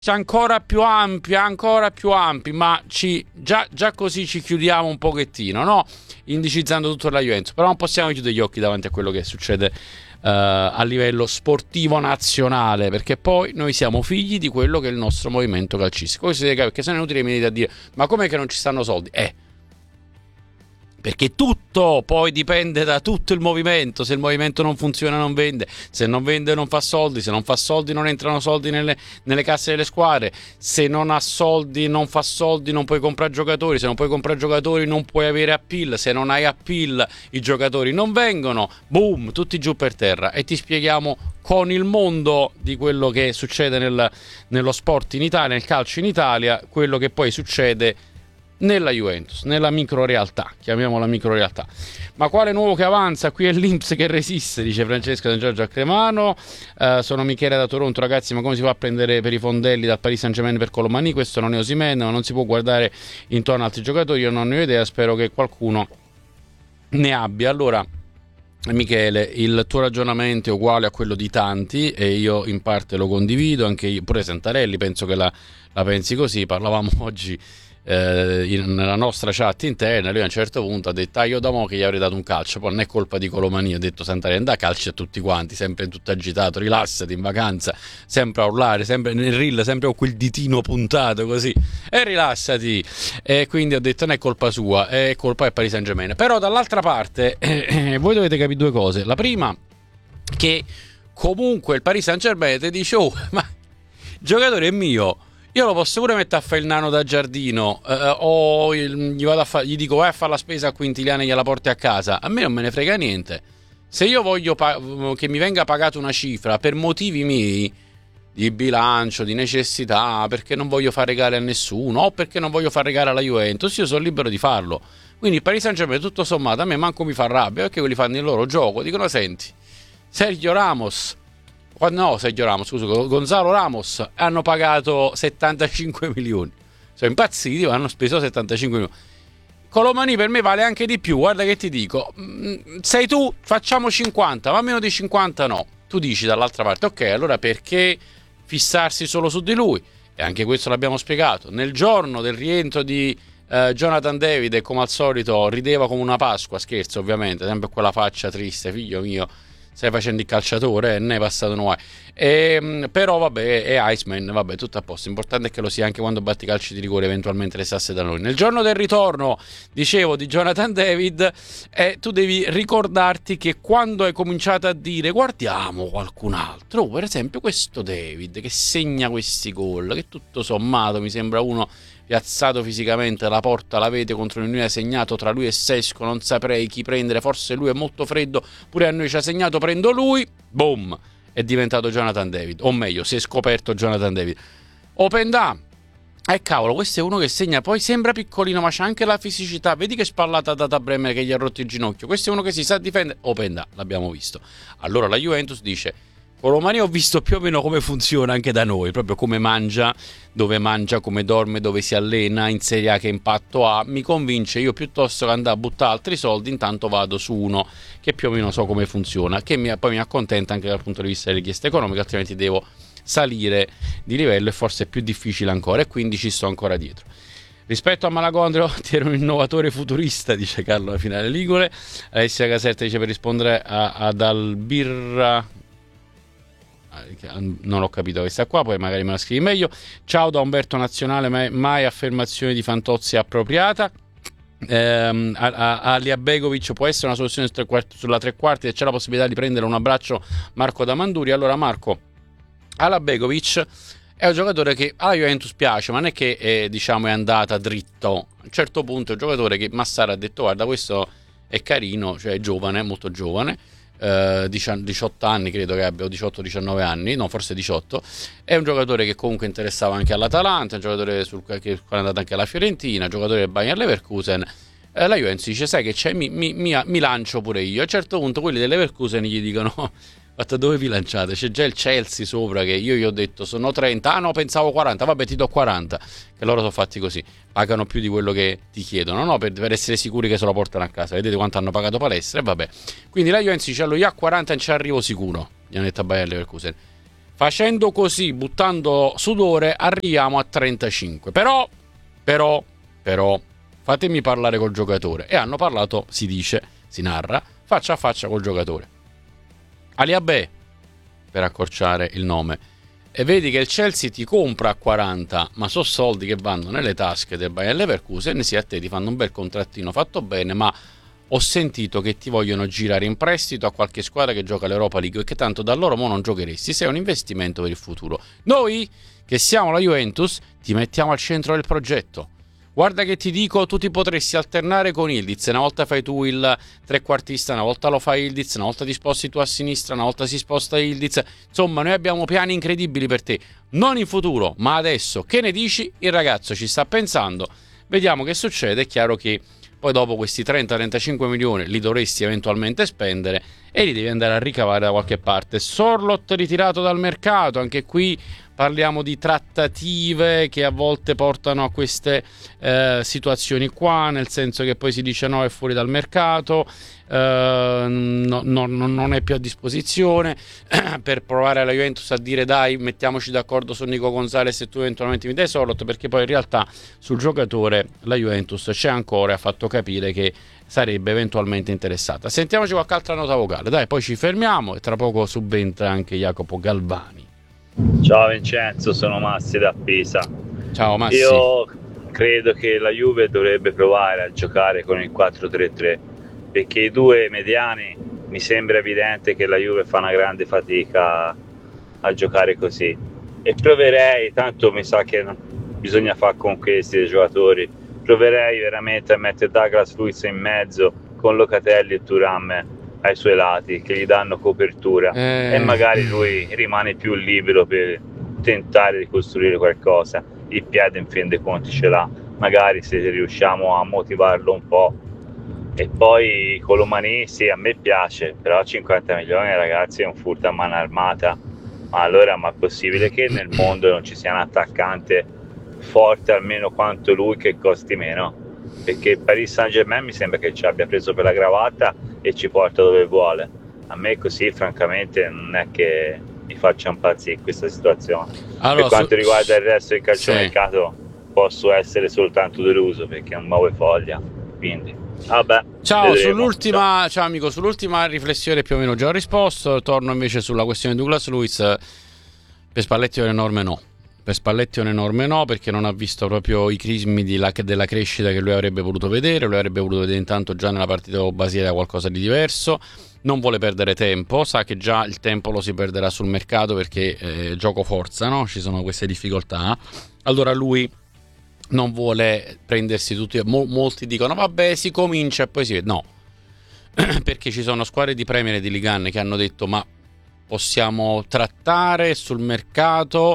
ancora più ampi, ma già così ci chiudiamo un pochettino, no? Indicizzando tutto la Juventus, però non possiamo chiudere gli occhi davanti a quello che succede a livello sportivo nazionale, perché poi noi siamo figli di quello che è il nostro movimento calcistico. Perché se no è inutile venire a dire ma com'è che non ci stanno soldi? Perché tutto poi dipende da tutto il movimento. Se il movimento non funziona non vende, se non vende non fa soldi, se non fa soldi non entrano soldi nelle casse delle squadre, se non ha soldi non fa soldi, non puoi comprare giocatori, se non puoi comprare giocatori non puoi avere appeal, se non hai appeal i giocatori non vengono, boom, tutti giù per terra. E ti spieghiamo con il mondo di quello che succede nello sport in Italia, nel calcio in Italia, quello che poi succede nella Juventus, nella microrealtà, chiamiamola microrealtà. Ma quale nuovo che avanza? Qui è l'Inps che resiste, dice Francesco San Giorgio a Cremano. Sono Michele da Toronto. Ragazzi, ma come si fa a prendere per i fondelli dal Paris Saint-Germain per Colomani? Questo non è Osimhen, ma non si può guardare intorno ad altri giocatori. Io non ne ho idea, spero che qualcuno ne abbia. Allora, Michele, il tuo ragionamento è uguale a quello di tanti e io in parte lo condivido, anche io, pure Santarelli penso che la pensi così. Parlavamo oggi nella nostra chat interna, lui a un certo punto ha detto io da mo' che gli avrei dato un calcio, poi non è colpa di Colomani, ha detto Santarelli, da calci a tutti quanti, sempre tutto agitato, rilassati in vacanza, sempre a urlare, sempre nel reel, sempre con quel ditino puntato così, e rilassati. E quindi ho detto non è colpa sua, è colpa del Paris Saint-Germain. Però dall'altra parte voi dovete capire due cose. La prima, che comunque il Paris Saint-Germain ti dice ma il giocatore è mio, io lo posso pure mettere a fare il nano da giardino, o gli dico vai a fare la spesa a Quintiliano e gliela porti a casa. A me non me ne frega niente. Se io voglio che mi venga pagata una cifra per motivi miei di bilancio, di necessità, perché non voglio fare regale a nessuno o perché non voglio fare regale alla Juventus, io sono libero di farlo. Quindi il Paris Saint-Germain tutto sommato a me manco mi fa rabbia, perché quelli fanno il loro gioco, dicono senti, Sergio Ramos, Gonzalo Ramos hanno pagato 75 milioni. Sono impazziti, ma hanno speso 75 milioni. Colomani per me vale anche di più, guarda che ti dico. Sei tu, facciamo 50, ma meno di 50 no. Tu dici dall'altra parte, ok, allora perché fissarsi solo su di lui? E anche questo l'abbiamo spiegato. Nel giorno del rientro di Jonathan David, come al solito, rideva come una Pasqua, scherzo ovviamente, sempre quella faccia triste, figlio mio. Stai facendo il calciatore, ne è passato nuovo. Però vabbè, è Iceman, vabbè, tutto a posto. L'importante è che lo sia anche quando batti calci di rigore, eventualmente restasse da noi. Nel giorno del ritorno, dicevo, di Jonathan David, tu devi ricordarti che quando hai cominciato a dire guardiamo qualcun altro, per esempio questo David che segna questi gol, che tutto sommato mi sembra uno piazzato fisicamente, la porta la vede contro di noi, ha segnato, tra lui e Sesco non saprei chi prendere, forse lui è molto freddo, pure a noi ci ha segnato, prendo lui, boom, è diventato Jonathan David, o meglio si è scoperto Jonathan David. Openda, cavolo, questo è uno che segna, poi sembra piccolino ma c'ha anche la fisicità, vedi che spallata da Bremer che gli ha rotto il ginocchio, questo è uno che si sa difendere, Openda, l'abbiamo visto. Allora la Juventus dice Colomani ho visto più o meno come funziona anche da noi, proprio come mangia, come dorme, dove si allena, in Serie A che impatto ha, mi convince, io piuttosto che andare a buttare altri soldi, intanto vado su uno che più o meno so come funziona, che poi mi accontenta anche dal punto di vista delle richieste economiche, altrimenti devo salire di livello e forse è più difficile ancora, e quindi ci sto ancora dietro. Rispetto a Malagondrio ti ero un innovatore futurista, dice Carlo alla finale Ligure. Alessia Caserta dice per rispondere ad Albirra, non ho capito questa qua, poi magari me la scrivi meglio. Ciao da Umberto Nazionale, mai affermazione di Fantozzi appropriata. Alia Begovic può essere una soluzione sulla tre quarti e c'è la possibilità di prendere un abbraccio Marco da Manduri. Allora Marco, Alia Begovic è un giocatore che alla Juventus piace, ma non è che è andata dritto. A un certo punto è un giocatore che Massara ha detto guarda questo è carino, cioè è giovane, molto giovane, 18 anni credo che abbia, o 18-19 anni, no forse 18, è un giocatore che comunque interessava anche all'Atalanta, è un giocatore che è andato anche alla Fiorentina, giocatore del Bayer Leverkusen. La Juventus dice sai che c'è, mi lancio pure io. A un certo punto quelli del Leverkusen gli dicono dove vi lanciate? C'è già il Chelsea sopra che io gli ho detto sono 30, no pensavo 40, vabbè ti do 40, che loro sono fatti così, pagano più di quello che ti chiedono, no? Per essere sicuri che se lo portano a casa. Vedete quanto hanno pagato palestra e vabbè. Quindi la Juventus dice allora io a 40 non ci arrivo sicuro, gli hanno detto a Bayer Leverkusen. Facendo così, buttando sudore, arriviamo a 35. Però, fatemi parlare col giocatore. E hanno parlato, si dice, si narra, faccia a faccia col giocatore. Aliabè, per accorciare il nome. E vedi che il Chelsea ti compra a 40, ma sono soldi che vanno nelle tasche del Bayer Leverkusen, sì, a te ti fanno un bel contrattino fatto bene, ma ho sentito che ti vogliono girare in prestito a qualche squadra che gioca l'Europa League e che tanto da loro mo non giocheresti, sei un investimento per il futuro. Noi, che siamo la Juventus, ti mettiamo al centro del progetto. Guarda che ti dico, tu ti potresti alternare con Ildiz, una volta fai tu il trequartista, una volta lo fai Ildiz, una volta ti sposti tu a sinistra, una volta si sposta Ildiz. Insomma, noi abbiamo piani incredibili per te, non in futuro, ma adesso. Che ne dici? Il ragazzo ci sta pensando, vediamo che succede. È chiaro che poi dopo questi 30-35 milioni li dovresti eventualmente spendere e li devi andare a ricavare da qualche parte. Sorloth ritirato dal mercato, anche qui parliamo di trattative che a volte portano a queste situazioni qua, nel senso che poi si dice no, è fuori dal mercato, non è più a disposizione per provare alla Juventus a dire dai, mettiamoci d'accordo su Nico Gonzalez e tu eventualmente mi dai Sorloth, perché poi in realtà sul giocatore la Juventus c'è ancora e ha fatto capire che sarebbe eventualmente interessata. Sentiamoci qualche altra nota vocale, dai, poi ci fermiamo e tra poco subentra anche Jacopo Galvani. Ciao Vincenzo, sono Massi da Pisa. Ciao Massi. Io credo che la Juve dovrebbe provare a giocare con il 4-3-3, perché i due mediani mi sembra evidente che la Juve fa una grande fatica a giocare così, e proverei, tanto mi sa che bisogna fare con questi giocatori, proverei veramente a mettere Douglas Luiz in mezzo con Locatelli e Thuram ai suoi lati, che gli danno copertura e magari lui rimane più libero per tentare di costruire qualcosa. Il piede in fin dei conti ce l'ha, magari se riusciamo a motivarlo un po'. E poi Colomani, sì, a me piace, però 50 milioni ragazzi è un furto a mano armata. Ma allora, ma è possibile che nel mondo non ci sia un attaccante forte almeno quanto lui, che costi meno? Perché Paris Saint-Germain mi sembra che ci abbia preso per la cravatta e ci porta dove vuole. A me così francamente non è che mi faccia impazzire questa situazione. Allora, per quanto riguarda il resto del calciomercato, posso essere soltanto deluso perché non muove foglia, quindi vabbè. Ciao, sull'ultima, ciao amico, sull'ultima riflessione più o meno già ho risposto. Torno invece sulla questione di Douglas Luiz. Per Spalletti è un'enorme no. Per Spalletti è un'enorme no, perché non ha visto proprio i crismi della crescita che lui avrebbe voluto vedere. Lui avrebbe voluto vedere intanto già nella partita con Basilea qualcosa di diverso. Non vuole perdere tempo, sa che già il tempo lo si perderà sul mercato perché gioco forza, no? Ci sono queste difficoltà. Allora lui non vuole prendersi tutti. Molti dicono vabbè, si comincia e poi si vede. No, perché ci sono squadre di Premier e di Ligue 1 che hanno detto ma possiamo trattare sul mercato.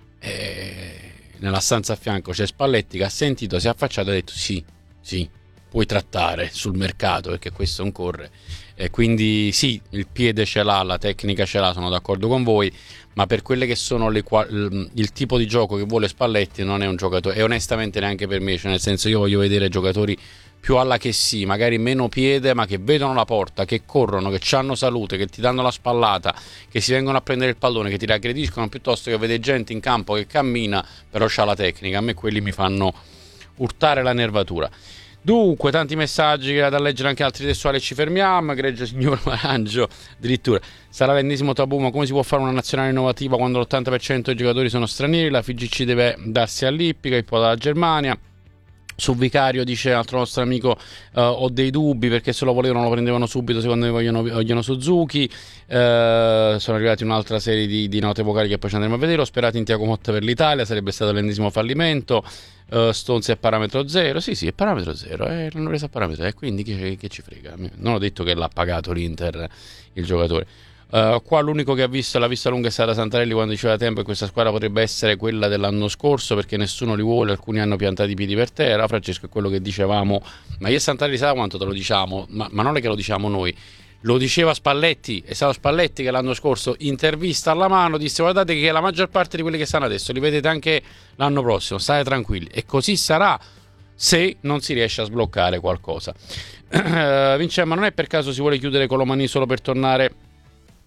Nella stanza a fianco c'è Spalletti che ha sentito, si è affacciato e ha detto sì, puoi trattare sul mercato perché questo non corre, e quindi sì, il piede ce l'ha, la tecnica ce l'ha, sono d'accordo con voi, ma per quelle che sono il tipo di gioco che vuole Spalletti non è un giocatore, e onestamente neanche per me, cioè nel senso io voglio vedere giocatori più alla che sì, magari meno piede, ma che vedono la porta, che corrono, che hanno salute, che ti danno la spallata, che si vengono a prendere il pallone, che ti aggrediscono, piuttosto che vedere gente in campo che cammina però c'ha la tecnica. A me quelli mi fanno urtare la nervatura. Dunque, tanti messaggi da leggere, anche altri testuali, ci fermiamo. Egregio signor Marangio, addirittura sarà l'ennesimo tabù, ma come si può fare una nazionale innovativa quando l'80% dei giocatori sono stranieri? La FIGC deve darsi all'ippica, il po' dalla Germania. Su Vicario dice altro nostro amico, ho dei dubbi perché se lo volevano lo prendevano subito, secondo me vogliono Suzuki. Sono arrivati un'altra serie di note vocali che poi ci andremo a vedere. Ho sperato in Thiago Motta per l'Italia, sarebbe stato l'ennesimo fallimento. Stones è parametro zero, sì è parametro zero, l'hanno preso a parametro, e quindi che ci frega, non ho detto che l'ha pagato l'Inter il giocatore. Qua l'unico che l'ha vista lunga è stata Santarelli quando diceva da tempo che questa squadra potrebbe essere quella dell'anno scorso perché nessuno li vuole, alcuni hanno piantato i piedi per terra. Francesco, è quello che dicevamo, ma io e Santarelli sa quanto te lo diciamo, ma non è che lo diciamo noi, lo diceva Spalletti, è stato Spalletti che l'anno scorso, intervista alla mano, disse guardate che la maggior parte di quelli che stanno adesso li vedete anche l'anno prossimo, state tranquilli, e così sarà se non si riesce a sbloccare qualcosa. Vincenzo, ma non è per caso si vuole chiudere Colomani solo per tornare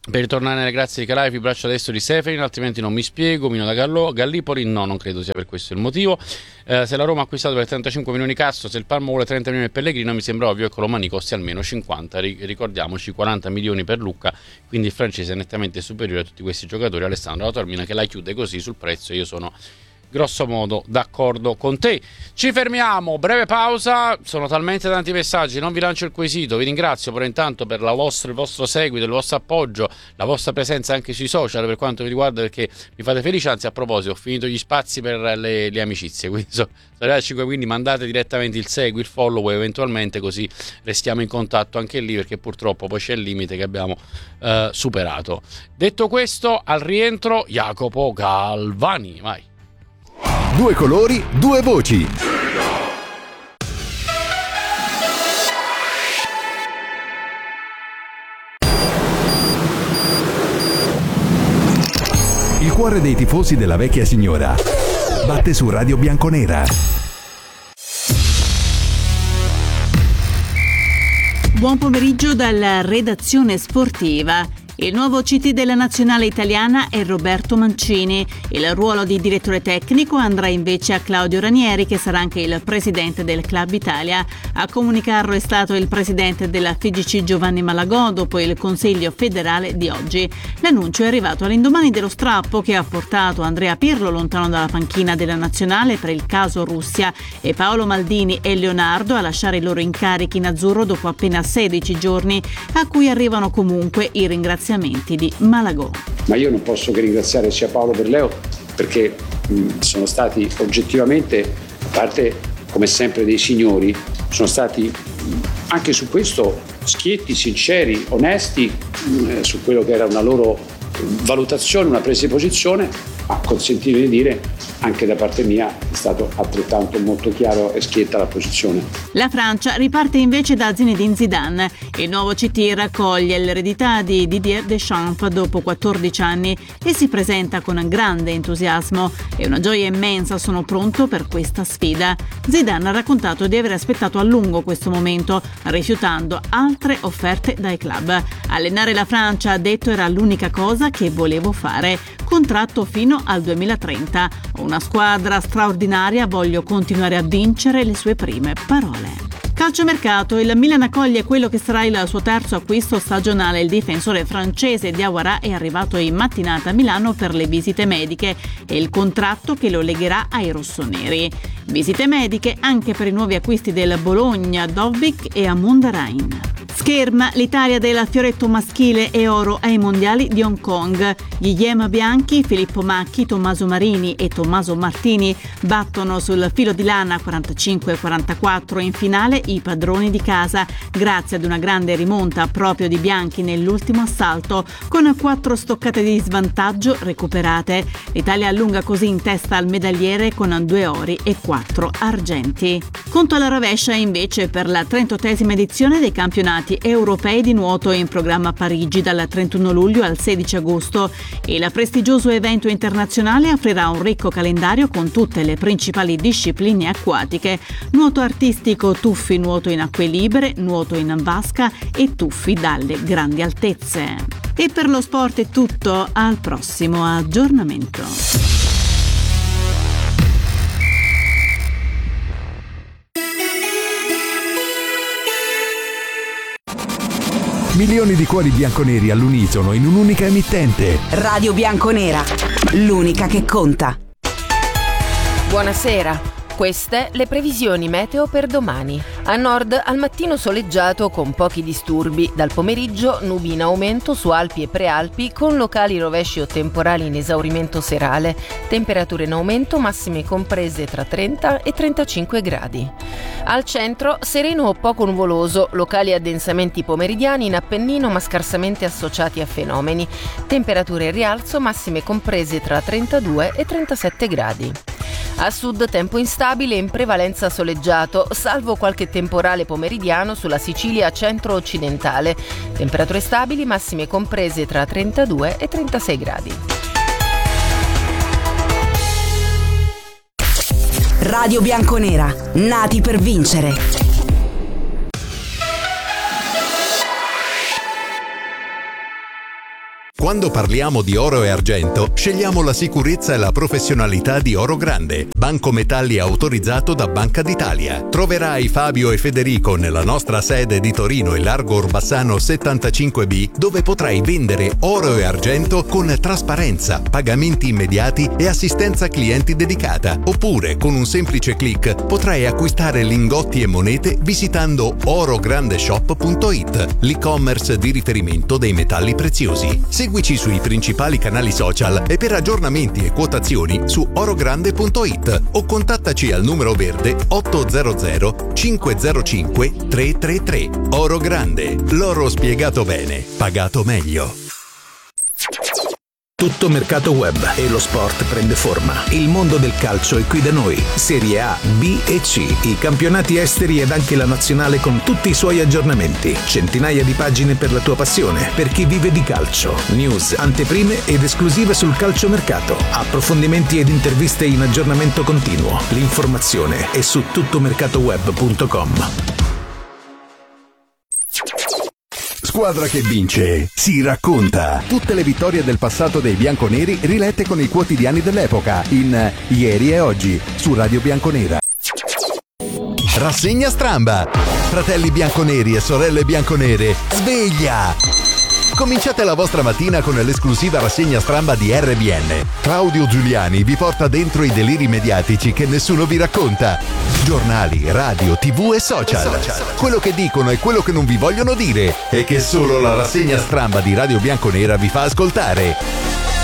Per ritornare nelle grazie di Calaifi, braccio destro di Seferin, altrimenti non mi spiego. Mino da Gallipoli, no, non credo sia per questo il motivo. Se la Roma ha acquistato per 35 milioni Castro, se il Parma vuole 30 milioni per Pellegrino, mi sembra ovvio che Colomani costi almeno 50. Ricordiamoci 40 milioni per Lucca, quindi il francese è nettamente superiore a tutti questi giocatori. Alessandro Latormina che la chiude così sul prezzo, io sono grosso modo d'accordo con te. Ci fermiamo, breve pausa, sono talmente tanti messaggi, non vi lancio il quesito, vi ringrazio però intanto per il vostro seguito, il vostro appoggio, la vostra presenza anche sui social per quanto mi riguarda, perché mi fate felice. Anzi, a proposito, ho finito gli spazi per le amicizie, quindi sono arrivati a 5, quindi mandate direttamente il segui, il follow eventualmente, così restiamo in contatto anche lì, perché purtroppo poi c'è il limite che abbiamo superato. Detto questo, al rientro Jacopo Galvani, vai. Due colori, due voci. Il cuore dei tifosi della vecchia signora batte su Radio Bianconera. Buon pomeriggio dalla redazione sportiva. Il nuovo CT della nazionale italiana è Roberto Mancini. Il ruolo di direttore tecnico andrà invece a Claudio Ranieri, che sarà anche il presidente del Club Italia. A comunicarlo è stato il presidente della FIGC Giovanni Malagò dopo il Consiglio federale di oggi. L'annuncio è arrivato all'indomani dello strappo che ha portato Andrea Pirlo lontano dalla panchina della nazionale per il caso Russia e Paolo Maldini e Leonardo a lasciare i loro incarichi in azzurro dopo appena 16 giorni, a cui arrivano comunque i ringraziamenti di Malagò. Ma io non posso che ringraziare sia Paolo che Leo, perché sono stati oggettivamente, a parte come sempre dei signori, sono stati anche su questo schietti, sinceri, onesti su quello che era una loro valutazione, una presa di posizione, ma consentimi di dire anche da parte mia è stato altrettanto molto chiaro e schietta la posizione. La Francia riparte invece da Zinedine Zidane. Il nuovo CT raccoglie l'eredità di Didier Deschamps dopo 14 anni e si presenta con grande entusiasmo. È una gioia immensa, sono pronto per questa sfida. Zidane ha raccontato di aver aspettato a lungo questo momento, rifiutando altre offerte dai club. Allenare la Francia, ha detto, era l'unica cosa che volevo fare. Contratto fino al 2030. Ho una squadra straordinaria, voglio continuare a vincere, le sue prime parole. Calciomercato, il Milan accoglie quello che sarà il suo terzo acquisto stagionale. Il difensore francese Diawara è arrivato in mattinata a Milano per le visite mediche e il contratto che lo legherà ai rossoneri. Visite mediche anche per i nuovi acquisti del Bologna, Dovbyk e Amunda Rain. Scherma, l'Italia del fioretto maschile e oro ai mondiali di Hong Kong. Gli Yema bianchi, Filippo Macchi, Tommaso Marini e Tommaso Martini battono sul filo di lana 45-44 in finale i padroni di casa, grazie ad una grande rimonta proprio di bianchi nell'ultimo assalto, con 4 stoccate di svantaggio recuperate. L'Italia allunga così in testa al medagliere con 2 ori e 4 argenti. Conto alla rovescia invece per la 38esima edizione dei campionati europei di nuoto in programma a Parigi dal 31 luglio al 16 agosto. Il prestigioso evento internazionale offrirà un ricco calendario con tutte le principali discipline acquatiche: nuoto artistico, tuffi, nuoto in acque libere, nuoto in vasca e tuffi dalle grandi altezze. E per lo sport è tutto, al prossimo aggiornamento. Milioni di cuori bianconeri all'unisono in un'unica emittente. Radio Bianconera, l'unica che conta. Buonasera. Queste le previsioni meteo per domani. A nord al mattino soleggiato con pochi disturbi, dal pomeriggio nubi in aumento su Alpi e Prealpi con locali rovesci o temporali in esaurimento serale, temperature in aumento massime comprese tra 30 e 35 gradi. Al centro sereno o poco nuvoloso, locali addensamenti pomeridiani in Appennino ma scarsamente associati a fenomeni, temperature in rialzo massime comprese tra 32 e 37 gradi. A sud tempo instabile, in prevalenza soleggiato, salvo qualche temporale pomeridiano sulla Sicilia centro-occidentale. Temperature stabili, massime comprese tra 32 e 36 gradi. Radio Bianconera, nati per vincere. Quando parliamo di oro e argento, scegliamo la sicurezza e la professionalità di Oro Grande, banco metalli autorizzato da Banca d'Italia. Troverai Fabio e Federico nella nostra sede di Torino in Largo Orbassano 75B, dove potrai vendere oro e argento con trasparenza, pagamenti immediati e assistenza clienti dedicata. Oppure, con un semplice click, potrai acquistare lingotti e monete visitando orograndeshop.it, l'e-commerce di riferimento dei metalli preziosi. Seguici sui principali canali social e per aggiornamenti e quotazioni su orogrande.it o contattaci al numero verde 800 505 333. Oro Grande, l'oro spiegato bene, pagato meglio. Tutto mercato web e lo sport prende forma. Il mondo del calcio è qui da noi. Serie A, B e C, i campionati esteri ed anche la nazionale con tutti i suoi aggiornamenti. Centinaia di pagine per la tua passione, per chi vive di calcio. News, anteprime ed esclusive sul calciomercato. Approfondimenti ed interviste in aggiornamento continuo. L'informazione è su tuttomercatoweb.com. Squadra che vince si racconta. Tutte le vittorie del passato dei bianconeri rilette con i quotidiani dell'epoca in Ieri e Oggi su Radio Bianconera. Rassegna stramba. Fratelli bianconeri e sorelle bianconere, sveglia! Cominciate la vostra mattina con l'esclusiva rassegna stramba di RBN. Claudio Giuliani vi porta dentro i deliri mediatici che nessuno vi racconta. Giornali, radio, TV e social. Quello che dicono e quello che non vi vogliono dire e che solo la rassegna stramba di Radio Bianconera vi fa ascoltare.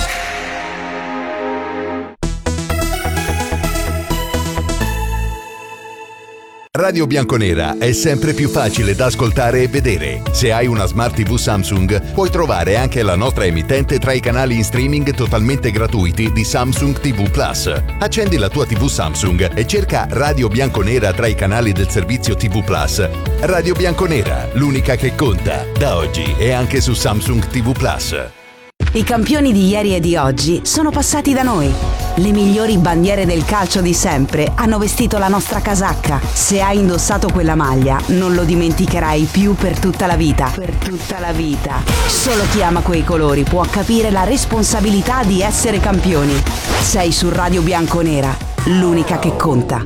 Radio Bianconera è sempre più facile da ascoltare e vedere. Se hai una Smart TV Samsung, puoi trovare anche la nostra emittente tra i canali in streaming totalmente gratuiti di Samsung TV Plus. Accendi la tua TV Samsung e cerca Radio Bianconera tra i canali del servizio TV Plus. Radio Bianconera, l'unica che conta, da oggi e anche su Samsung TV Plus. I campioni di ieri e di oggi sono passati da noi. Le migliori bandiere del calcio di sempre hanno vestito la nostra casacca. Se hai indossato quella maglia, non lo dimenticherai più per tutta la vita. Per tutta la vita. Solo chi ama quei colori può capire la responsabilità di essere campioni. Sei su Radio Bianconera, l'unica che conta.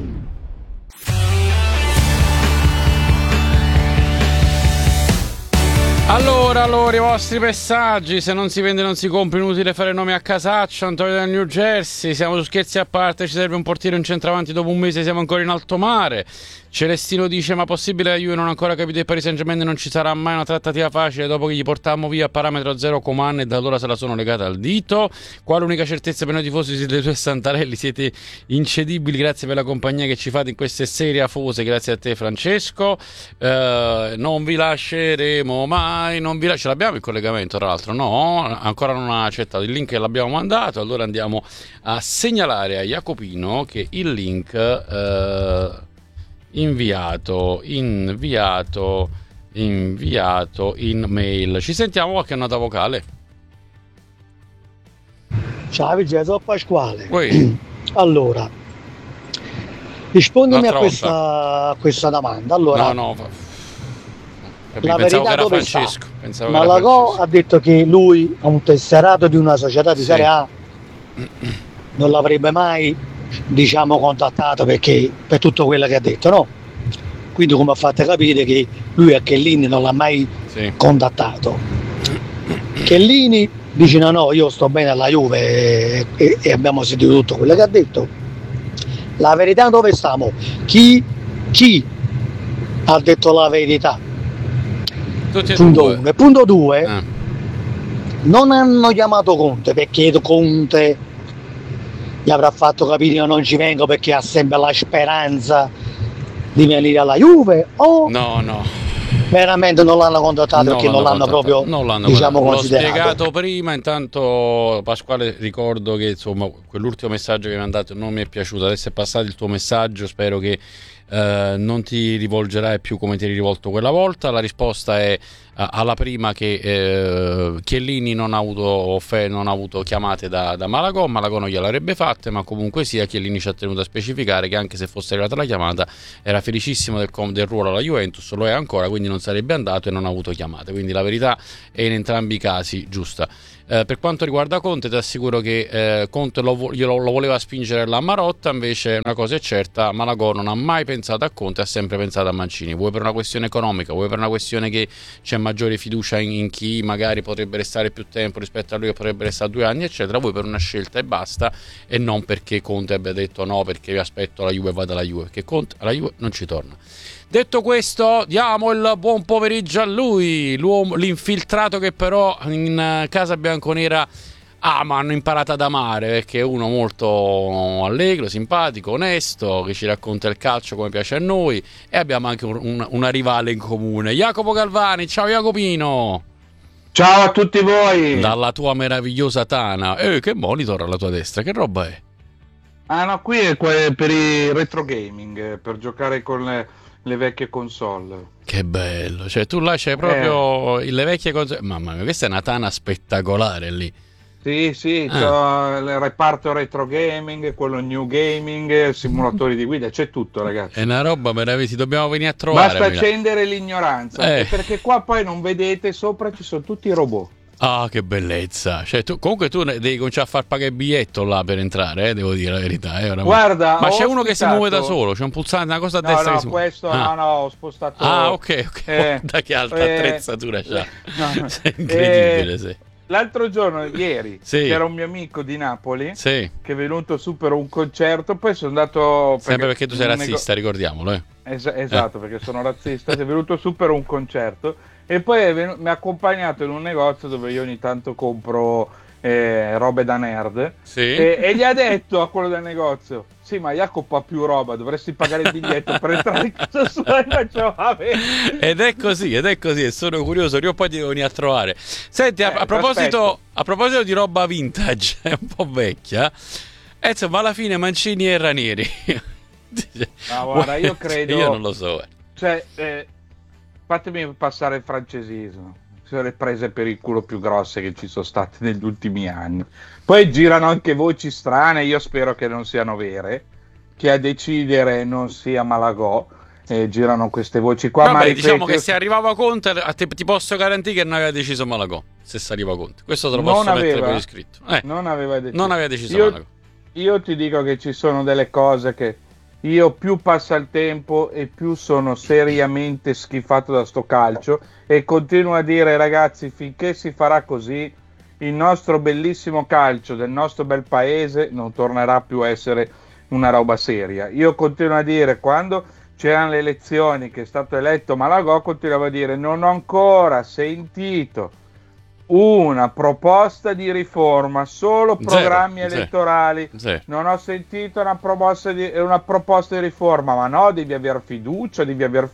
Allora, i vostri messaggi, se non si vende non si compra, inutile fare nomi a casaccio. Antonio dal New Jersey, siamo su Scherzi a parte, ci serve un portiere e un centravanti, dopo un mese siamo ancora in alto mare. Celestino dice, ma possibile la Juve non ha ancora capito che Paris Saint-Germain non ci sarà mai una trattativa facile dopo che gli portammo via a parametro zero Coman e da allora se la sono legata al dito. Qua l'unica certezza per noi tifosi siete due Santarelli, siete incedibili, grazie per la compagnia che ci fate in queste serie afose, grazie a te Francesco. Non vi lasceremo mai, ce l'abbiamo il collegamento tra l'altro? No, ancora non ha accettato il link che l'abbiamo mandato, allora andiamo a segnalare a Jacopino che il link inviato in mail. Ci sentiamo qualche nota vocale. Ciao Vigile, sono Pasquale. Allora, rispondimi a questa domanda. Allora, pensavo la verità che era dove Francesco. sta? Malagò ha detto che lui è un tesserato di una società di Serie A, non l'avrebbe mai, contattato perché per tutto quello che ha detto, no? Quindi come ha fatto capire che lui a Chiellini non l'ha mai contattato. Chiellini dice no, io sto bene alla Juve e abbiamo sentito tutto quello che ha detto. La verità dove stiamo? Chi ha detto la verità? Punto 1. E punto 2, non hanno chiamato Conte perché Conte gli avrà fatto capire io non ci vengo perché ha sempre la speranza di venire alla Juve o no veramente non l'hanno contattato perché non l'hanno proprio considerato. L'ho spiegato prima. Intanto Pasquale, ricordo che insomma quell'ultimo messaggio che mi hai mandato non mi è piaciuto, adesso è passato il tuo messaggio, spero che non ti rivolgerai più come ti eri rivolto quella volta. La risposta è alla prima che Chiellini non ha avuto chiamate da Malagò non gliel'avrebbe fatte, ma comunque sia Chiellini ci ha tenuto a specificare che anche se fosse arrivata la chiamata era felicissimo del ruolo alla Juventus, lo è ancora, quindi non sarebbe andato e non ha avuto chiamate, quindi la verità è in entrambi i casi giusta. Per quanto riguarda Conte, ti assicuro che Conte lo voleva spingere la Marotta, invece una cosa è certa: Malagò non ha mai pensato a Conte, ha sempre pensato a Mancini. Vuoi per una questione economica, vuoi per una questione che c'è maggiore fiducia in chi magari potrebbe restare più tempo rispetto a lui che potrebbe restare 2 anni, eccetera, vuoi per una scelta e basta, e non perché Conte abbia detto no, perché io aspetto la Juve e vado alla Juve, perché Conte alla Juve non ci torna. Detto questo, diamo il buon pomeriggio a lui, l'infiltrato che però in casa bianconera hanno imparato ad amare, perché è uno molto allegro, simpatico, onesto, che ci racconta il calcio come piace a noi, e abbiamo anche una rivale in comune, Jacopo Galvani. Ciao Jacopino! Ciao a tutti voi! Dalla tua meravigliosa tana. Che monitor alla tua destra, che roba è? Ah no, qui è per il retro gaming, per giocare con le vecchie console. Che bello, cioè tu là c'hai proprio le vecchie console. Mamma mia, questa è una tana spettacolare lì. Sì, c'ho il reparto retro gaming, quello new gaming, simulatori di guida, c'è tutto, ragazzi. È una roba meravigliosa, dobbiamo venire a trovare. Basta accendere l'ignoranza, perché qua poi non vedete, sopra ci sono tutti i robot. Ah, che bellezza! Cioè, comunque tu devi cominciare a far pagare il biglietto là per entrare, devo dire la verità. Guarda, ma c'è uno che si muove da solo, c'è un pulsante, una cosa a destra. No, che si muove. Questo ho spostato. Ah, ok. Da che altra attrezzatura c'ha? Sei incredibile, sì. L'altro giorno, ieri, c'era un mio amico di Napoli che è venuto su per un concerto, poi sono andato... Sempre perché tu sei razzista, ricordiamolo. Esatto, perché sono razzista, è venuto su per un concerto e poi mi ha accompagnato in un negozio dove io ogni tanto compro robe da nerd e gli ha detto a quello del negozio: sì, ma Jacopo ha più roba, dovresti pagare il biglietto per entrare in casa sua. E faccio, ed è così, e sono curioso, io poi ti devo venire a trovare. Senti, a proposito di roba vintage, è un po' vecchia, insomma, alla fine Mancini e Ranieri. Ma guarda, io credo, io non lo so. Cioè, fatemi passare il francesismo. Sono le prese per il culo più grosse che ci sono state negli ultimi anni. Poi girano anche voci strane, io spero che non siano vere, che a decidere non sia Malagò, girano queste voci qua. Vabbè, ma diciamo che se arrivava Conte, ti posso garantire che non aveva deciso Malagò, se si arriva Conte. Questo te lo posso mettere per iscritto. Non aveva deciso Malagò. Io ti dico che ci sono delle cose che io più passa il tempo e più sono seriamente schifato da sto calcio, e continuo a dire, ragazzi, finché si farà così il nostro bellissimo calcio del nostro bel paese non tornerà più a essere una roba seria. Io continuo a dire, quando c'erano le elezioni che è stato eletto Malagò, continuavo a dire: non ho ancora sentito una proposta di riforma, solo programmi elettorali. Non ho sentito una proposta di riforma. Ma no, devi aver fiducia.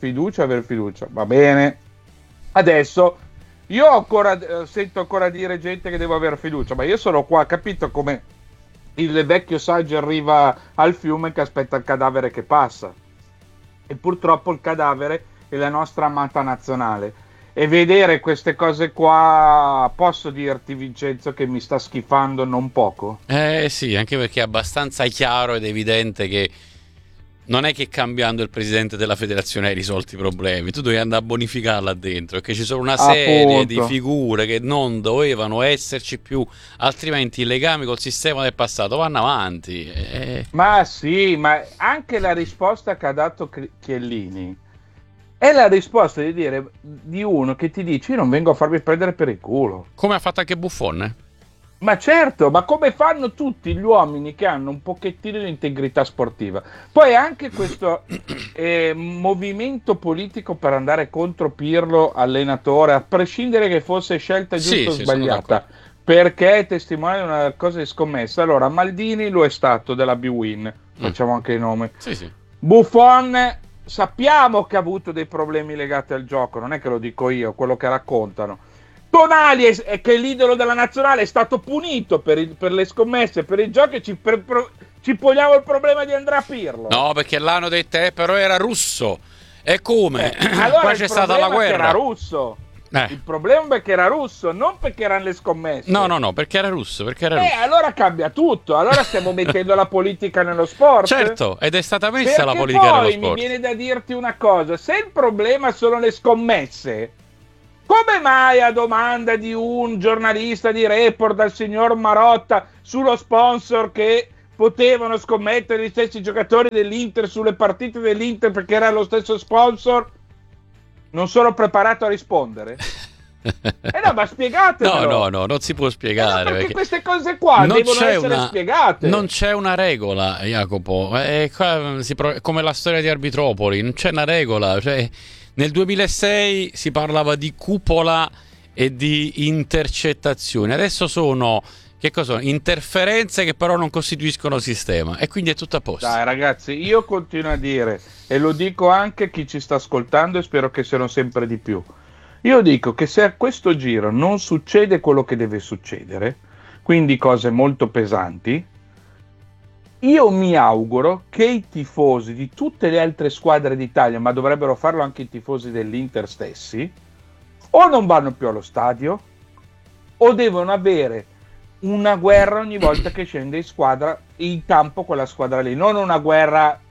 Va bene, adesso io sento ancora dire gente che devo aver fiducia, ma io sono qua, capito, come il vecchio saggio arriva al fiume che aspetta il cadavere che passa, e purtroppo il cadavere è la nostra amata nazionale. E vedere queste cose qua, posso dirti, Vincenzo, che mi sta schifando non poco. Sì, anche perché è abbastanza chiaro ed evidente che non è che cambiando il presidente della federazione hai risolto i problemi. Tu devi andare a bonificare là dentro, perché ci sono una serie di figure che non dovevano esserci più, altrimenti i legami col sistema del passato vanno avanti. Ma sì, ma anche la risposta che ha dato Chiellini è la risposta di dire di uno che ti dice: io non vengo a farmi prendere per il culo. Come ha fatto anche Buffon, Ma certo, ma come fanno tutti gli uomini che hanno un pochettino di integrità sportiva. Poi anche questo movimento politico per andare contro Pirlo, allenatore, a prescindere che fosse scelta giusta o sbagliata, perché è testimone di una cosa di scommessa. Allora, Maldini lo è stato della B-Win, facciamo anche il nome. Buffon sappiamo che ha avuto dei problemi legati al gioco, non è che lo dico io, quello che raccontano. Tonali, che è l'idolo della nazionale, è stato punito per le scommesse, per i giochi. Ci poniamo il problema di Andrea Pirlo. No, perché l'hanno detto, però era russo. E come? Allora poi c'è stata la guerra. Era russo. Il problema è perché era russo, non perché erano le scommesse. No, perché era russo. Allora cambia tutto. Allora stiamo mettendo la politica nello sport. Certo, ed è stata messa la politica nello sport. Poi mi viene da dirti una cosa: se il problema sono le scommesse, Come mai, a domanda di un giornalista di Report, dal signor Marotta, sullo sponsor che potevano scommettere gli stessi giocatori dell'Inter sulle partite dell'Inter perché era lo stesso sponsor, non sono preparato a rispondere? No, ma spiegatelo. No, non si può spiegare. Perché queste cose qua devono essere spiegate. Non c'è una regola, Jacopo. È come la storia di Arbitropoli, non c'è una regola. Cioè, nel 2006 si parlava di cupola e di intercettazioni. Adesso sono... Che cosa sono? Interferenze che però non costituiscono sistema, e quindi è tutto a posto. Dai ragazzi, io continuo a dire, e lo dico anche a chi ci sta ascoltando e spero che siano sempre di più. Io dico che se a questo giro non succede quello che deve succedere, quindi cose molto pesanti, io mi auguro che i tifosi di tutte le altre squadre d'Italia, ma dovrebbero farlo anche i tifosi dell'Inter stessi, o non vanno più allo stadio, o devono avere una guerra ogni volta che scende in campo quella squadra lì, non una guerra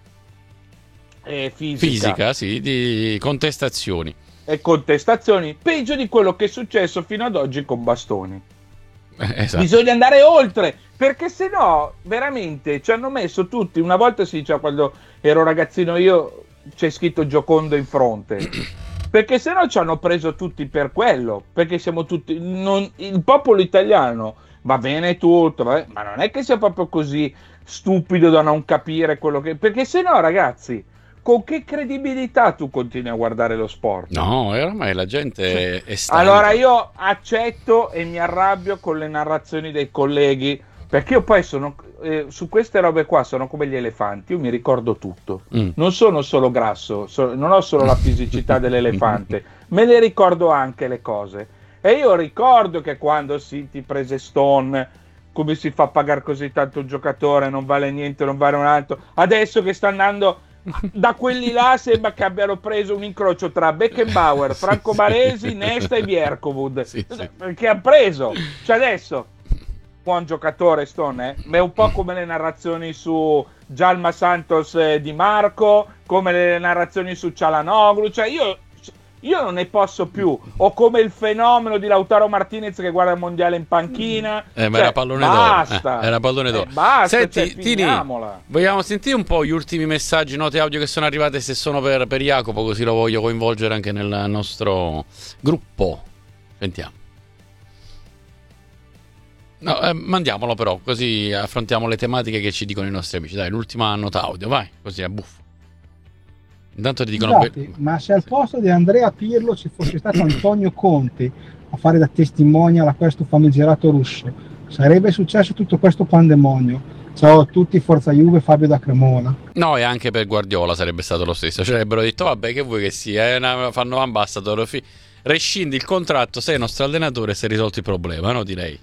fisica, sì, di contestazioni. E contestazioni, peggio di quello che è successo fino ad oggi con Bastoni. Esatto. Bisogna andare oltre, perché se no veramente ci hanno messo tutti. Una volta si diceva, quando ero ragazzino io, c'è scritto Giocondo in fronte, perché se no ci hanno preso tutti per quello, perché siamo tutti il popolo italiano va bene tutto, ma non è che sia proprio così stupido da non capire quello che... Perché se no, ragazzi, con che credibilità tu continui a guardare lo sport? No, ormai la gente è stanca. Allora io accetto e mi arrabbio con le narrazioni dei colleghi, perché io poi sono su queste robe qua sono come gli elefanti, io mi ricordo tutto. Non sono solo grasso, non ho solo la fisicità dell'elefante, me le ricordo anche le cose. E io ricordo che quando City prese Stone, come si fa a pagare così tanto un giocatore, non vale niente, non vale un altro. Adesso che sta andando da quelli là, sembra che abbiano preso un incrocio tra Beckenbauer, Franco Baresi, Nesta e Bierkovud. Sì. Che ha preso. Cioè adesso, buon giocatore Stone, ma è un po' come le narrazioni su Jalma Santos Di Marco, come le narrazioni su Cialanoglu. Cioè io non ne posso più, o come il fenomeno di Lautaro Martinez che guarda il mondiale in panchina. Ma era pallone basta. Era pallone d'oro. Basta, senti, Tini, vogliamo sentire un po' gli ultimi messaggi, note audio che sono arrivate, se sono per Jacopo, così lo voglio coinvolgere anche nel nostro gruppo. Sentiamo. No, mandiamolo però, così affrontiamo le tematiche che ci dicono i nostri amici. Dai, l'ultima nota audio, vai, così a buffo. Intanto ti dicono ma se al posto di Andrea Pirlo ci fosse stato Antonio Conte a fare da testimonial a questo famigerato russo, sarebbe successo tutto questo pandemonio. Ciao a tutti, forza Juve, Fabio da Cremona. No, e anche per Guardiola sarebbe stato lo stesso, cioè avrebbero detto vabbè, che vuoi che sia, fanno ambassador, rescindi il contratto, sei il nostro allenatore, si è risolto il problema, no, direi.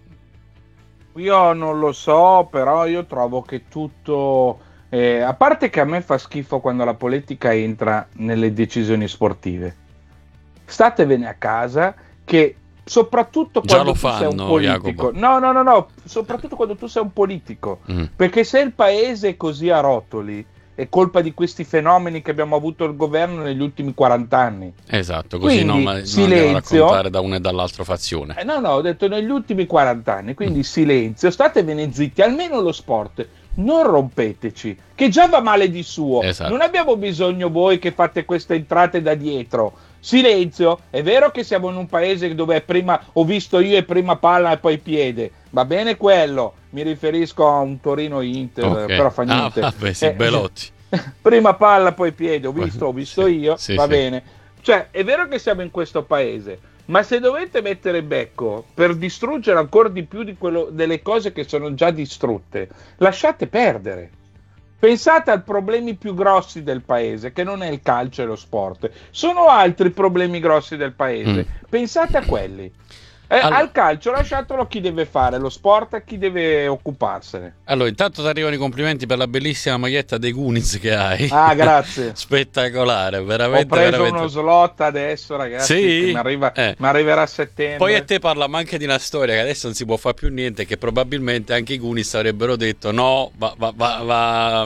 Io non lo so, però io trovo che tutto... a parte che a me fa schifo quando la politica entra nelle decisioni sportive. Statevene a casa, che soprattutto quando tu sei un politico, no, soprattutto quando tu sei un politico, perché se il paese è così a rotoli è colpa di questi fenomeni che abbiamo avuto il governo negli ultimi 40 anni. Esatto, così quindi, non andiamo a raccontare da una e dall'altra fazione. No, ho detto negli ultimi 40 anni, quindi silenzio, statevene zitti, almeno lo sport. Non rompeteci, che già va male di suo. Esatto. Non abbiamo bisogno voi che fate queste entrate da dietro. Silenzio. È vero che siamo in un paese dove prima ho visto io e prima palla e poi piede. Va bene quello. Mi riferisco a un Torino Inter, okay. Però fa niente. Vabbè, sì, Belotti. Prima palla poi piede. Ho visto io. Sì, va bene. Cioè, è vero che siamo in questo paese. Ma se dovete mettere becco per distruggere ancora di più di delle cose che sono già distrutte, lasciate perdere. Pensate ai problemi più grossi del paese, che non è il calcio e lo sport. Sono altri problemi grossi del paese. Pensate a quelli. Allora, al calcio lasciatelo a chi deve fare, lo sport a chi deve occuparsene. Allora, intanto ti arrivano i complimenti per la bellissima maglietta dei Goonies che hai. Ah, grazie. Spettacolare, veramente. Ho preso veramente... uno slot adesso, ragazzi, sì? che mi arriverà a settembre. Poi a te parliamo anche di una storia che adesso non si può fare più niente, che probabilmente anche i Goonies avrebbero detto no,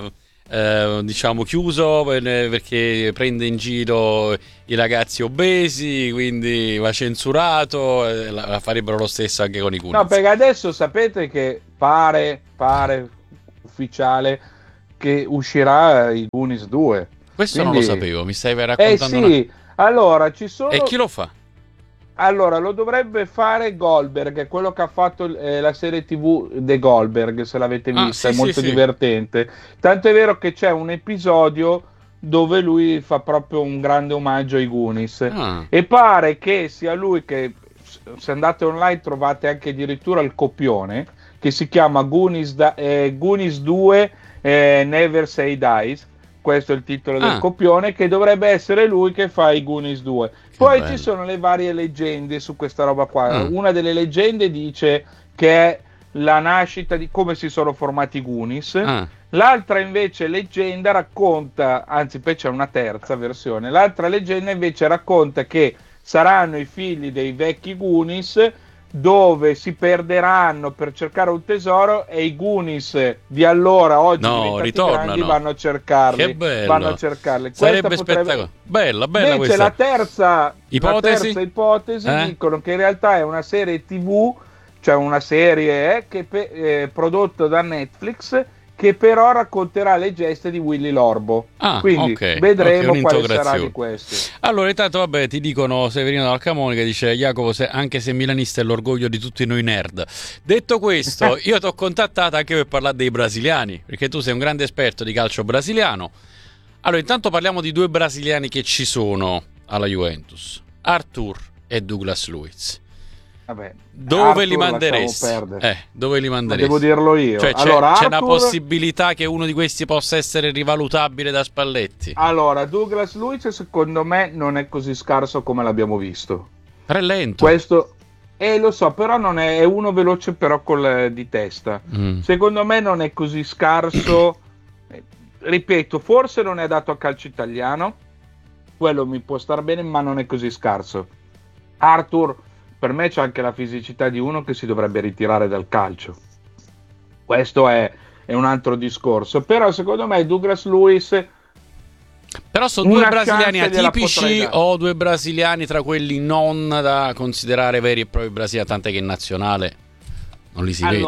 diciamo chiuso perché prende in giro i ragazzi obesi, quindi va censurato, la farebbero lo stesso anche con i Goonies. No, perché adesso sapete che pare ufficiale che uscirà i Goonies 2. Questo quindi... non lo sapevo, mi stai raccontando sì, allora ci sono... E chi lo fa? Allora, lo dovrebbe fare Goldberg, quello che ha fatto la serie TV The Goldberg, se l'avete vista, è molto divertente. Tanto è vero che c'è un episodio dove lui fa proprio un grande omaggio ai Goonies. E pare che sia lui che, se andate online trovate anche addirittura il copione, che si chiama Goonies 2 Never Say Dies. Questo è il titolo del copione, che dovrebbe essere lui che fa i Goonies 2. Poi ci sono le varie leggende su questa roba qua. Una delle leggende dice che è la nascita di come si sono formati i Goonies. L'altra invece leggenda racconta, anzi poi c'è una terza versione, l'altra leggenda invece racconta che saranno i figli dei vecchi Goonies, dove si perderanno per cercare un tesoro, e i Goonies di allora, oggi diventati grandi, vanno a cercarli. Che bello. Vanno a cercarli. Sarebbe spettacolare. Bella invece questa. La terza ipotesi Eh? dicono che in realtà è una serie TV, cioè una serie che prodotto da Netflix, che però racconterà le geste di Willy Lorbo. Quindi vedremo quale sarà di questi. Allora, intanto vabbè, ti dicono Severino dal Camone che dice: Jacopo, anche se milanista è l'orgoglio di tutti noi nerd. Detto questo, io ti ho contattato anche per parlare dei brasiliani, perché tu sei un grande esperto di calcio brasiliano. Allora, intanto parliamo di due brasiliani che ci sono alla Juventus: Arthur e Douglas Luiz. Vabbè, dove li manderesti? Dove li manderesti? Devo dirlo io. Cioè, allora, c'è una possibilità che uno di questi possa essere rivalutabile da Spalletti? Allora, Douglas Luiz secondo me non è così scarso come l'abbiamo visto. È lento. Questo lo so, però non è uno veloce, però di testa. Secondo me non è così scarso. Ripeto, forse non è adatto al calcio italiano. Quello mi può star bene, ma non è così scarso. Arthur, per me, c'è anche la fisicità di uno che si dovrebbe ritirare dal calcio. Questo è un altro discorso. Però secondo me Douglas Luiz... Però sono due brasiliani atipici o due brasiliani tra quelli non da considerare veri e propri brasiliani, tant'è che in nazionale non li si vede.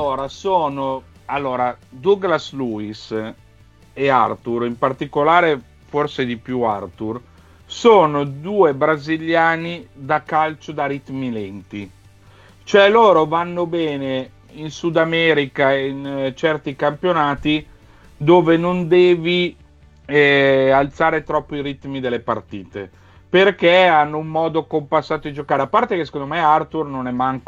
Allora, Douglas Luiz e Arthur, in particolare forse di più Arthur, sono due brasiliani da calcio da ritmi lenti, cioè loro vanno bene in Sud America e in certi campionati dove non devi alzare troppo i ritmi delle partite, perché hanno un modo compassato di giocare. A parte che secondo me Arthur non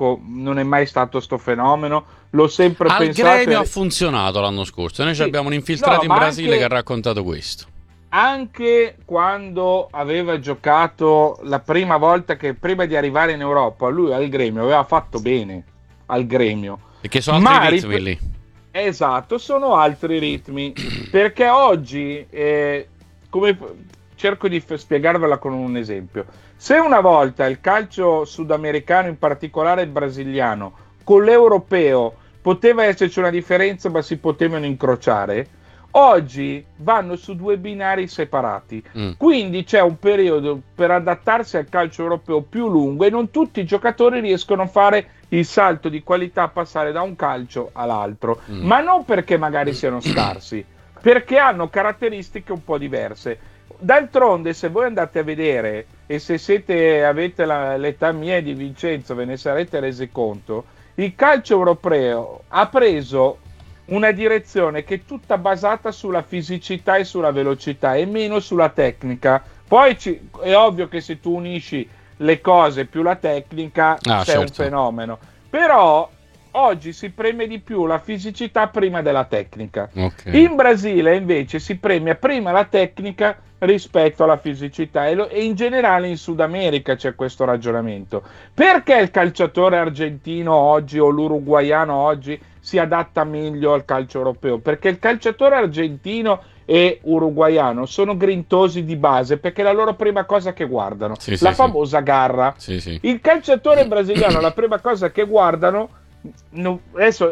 è mai stato sto fenomeno, l'ho sempre pensato. Al Gremio ha funzionato l'anno scorso, noi abbiamo un infiltrato in Brasile che ha raccontato questo. Anche quando aveva giocato la prima volta, che prima di arrivare in Europa lui al Gremio aveva fatto bene al Gremio, perché sono altri ritmi lì. Esatto, sono altri ritmi, perché oggi come cerco di spiegarvela con un esempio: se una volta il calcio sudamericano, in particolare il brasiliano, con l'europeo poteva esserci una differenza ma si potevano incrociare, oggi vanno su due binari separati, quindi c'è un periodo per adattarsi al calcio europeo più lungo e non tutti i giocatori riescono a fare il salto di qualità, a passare da un calcio all'altro, ma non perché magari siano scarsi, perché hanno caratteristiche un po' diverse. D'altronde, se voi andate a vedere, e se avete l'età mia e di Vincenzo ve ne sarete resi conto, il calcio europeo ha preso una direzione che è tutta basata sulla fisicità e sulla velocità e meno sulla tecnica. Poi è ovvio che se tu unisci le cose più la tecnica c'è un fenomeno, però oggi si premia di più la fisicità prima della tecnica. In Brasile invece si premia prima la tecnica rispetto alla fisicità, e in generale in Sud America c'è questo ragionamento. Perché il calciatore argentino oggi o l'uruguaiano oggi si adatta meglio al calcio europeo? Perché il calciatore argentino e uruguaiano sono grintosi di base, perché è la loro prima cosa che guardano, la famosa garra. Il calciatore brasiliano la prima cosa che guardano, adesso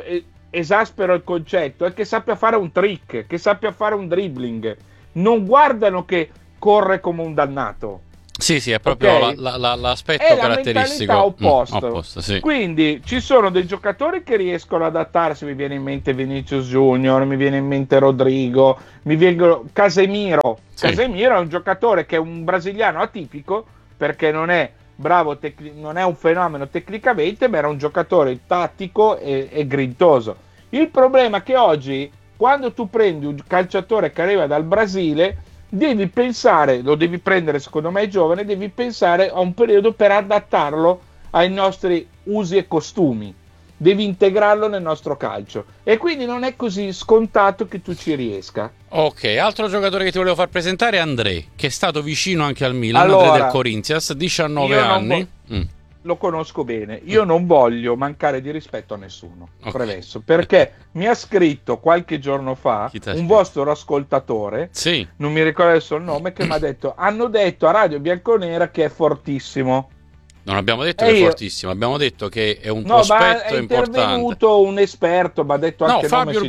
esaspero il concetto, è che sappia fare un trick, che sappia fare un dribbling. Non guardano che corre come un dannato. Sì, è proprio okay? L'aspetto è caratteristico la mentalità opposta, sì. Quindi ci sono dei giocatori che riescono ad adattarsi. Mi viene in mente Vinicius Junior, mi viene in mente Rodrigo, mi viene Casemiro. Sì. Casemiro è un giocatore che è un brasiliano atipico, perché non è bravo, non è un fenomeno tecnicamente, ma era un giocatore tattico e grintoso. Il problema è che oggi, quando tu prendi un calciatore che arriva dal Brasile, devi pensare, lo devi prendere secondo me giovane, devi pensare a un periodo per adattarlo ai nostri usi e costumi, devi integrarlo nel nostro calcio, e quindi non è così scontato che tu ci riesca. Ok, altro giocatore che ti volevo far presentare è André, che è stato vicino anche al Milan, del Corinthians, 19 anni. Lo conosco bene, io non voglio mancare di rispetto a nessuno, premesso, perché mi ha scritto qualche giorno fa un vostro ascoltatore, sì, non mi ricordo adesso il nome, che mi ha detto: hanno detto a Radio Bianconera che è fortissimo. Non abbiamo detto che è fortissimo, abbiamo detto che è un prospetto importante. È intervenuto un esperto, mi ha detto anche Fabio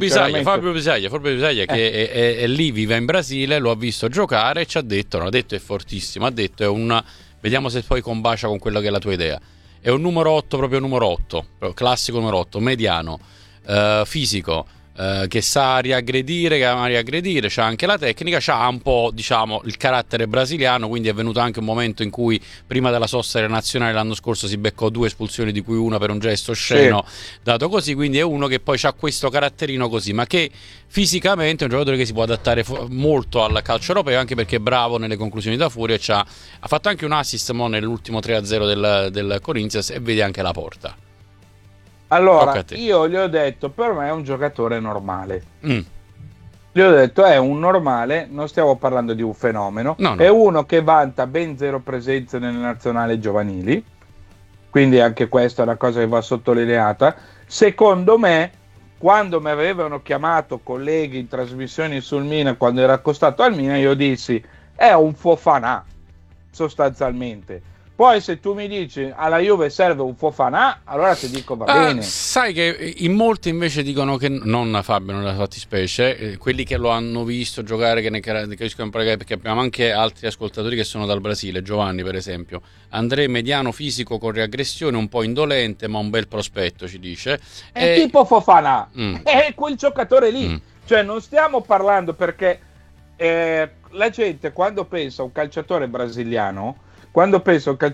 Bisaglia che è lì, vive in Brasile, lo ha visto giocare e ci ha detto, non ha detto è fortissimo, ha detto è un... Vediamo se poi combacia con quello che è la tua idea. È un numero 8, proprio numero 8, classico numero 8, mediano, fisico, che sa riaggredire, che ama riaggredire, c'ha anche la tecnica, c'ha un po', diciamo, il carattere brasiliano, quindi è venuto anche un momento in cui prima della sosta della nazionale l'anno scorso si beccò 2 espulsioni, di cui una per un gesto osceno dato così, quindi è uno che poi ha questo caratterino così, ma che fisicamente è un giocatore che si può adattare molto al calcio europeo, anche perché è bravo nelle conclusioni da fuori, e ha fatto anche un assist nell'ultimo 3-0 del Corinthians, e vede anche la porta. Allora, io gli ho detto, per me è un giocatore normale. Gli ho detto, è un normale, non stiamo parlando di un fenomeno. No. È uno che vanta ben 0 presenze nelle nazionali giovanili, quindi anche questa è una cosa che va sottolineata. Secondo me, quando mi avevano chiamato colleghi in trasmissioni sul Milan, quando era accostato al Milan, io dissi, è un Fofana, sostanzialmente. Poi se tu mi dici alla Juve serve un Fofana, allora ti dico va bene. Sai che in molti invece dicono che non Fabio, nella fattispecie, quelli che lo hanno visto giocare, che ne capiscono, perché abbiamo anche altri ascoltatori che sono dal Brasile, Giovanni per esempio. André, mediano, fisico, con riaggressione, un po' indolente, ma un bel prospetto, ci dice. È tipo Fofana, è quel giocatore lì. Cioè non stiamo parlando, perché la gente quando pensa a un calciatore brasiliano, quando pensa a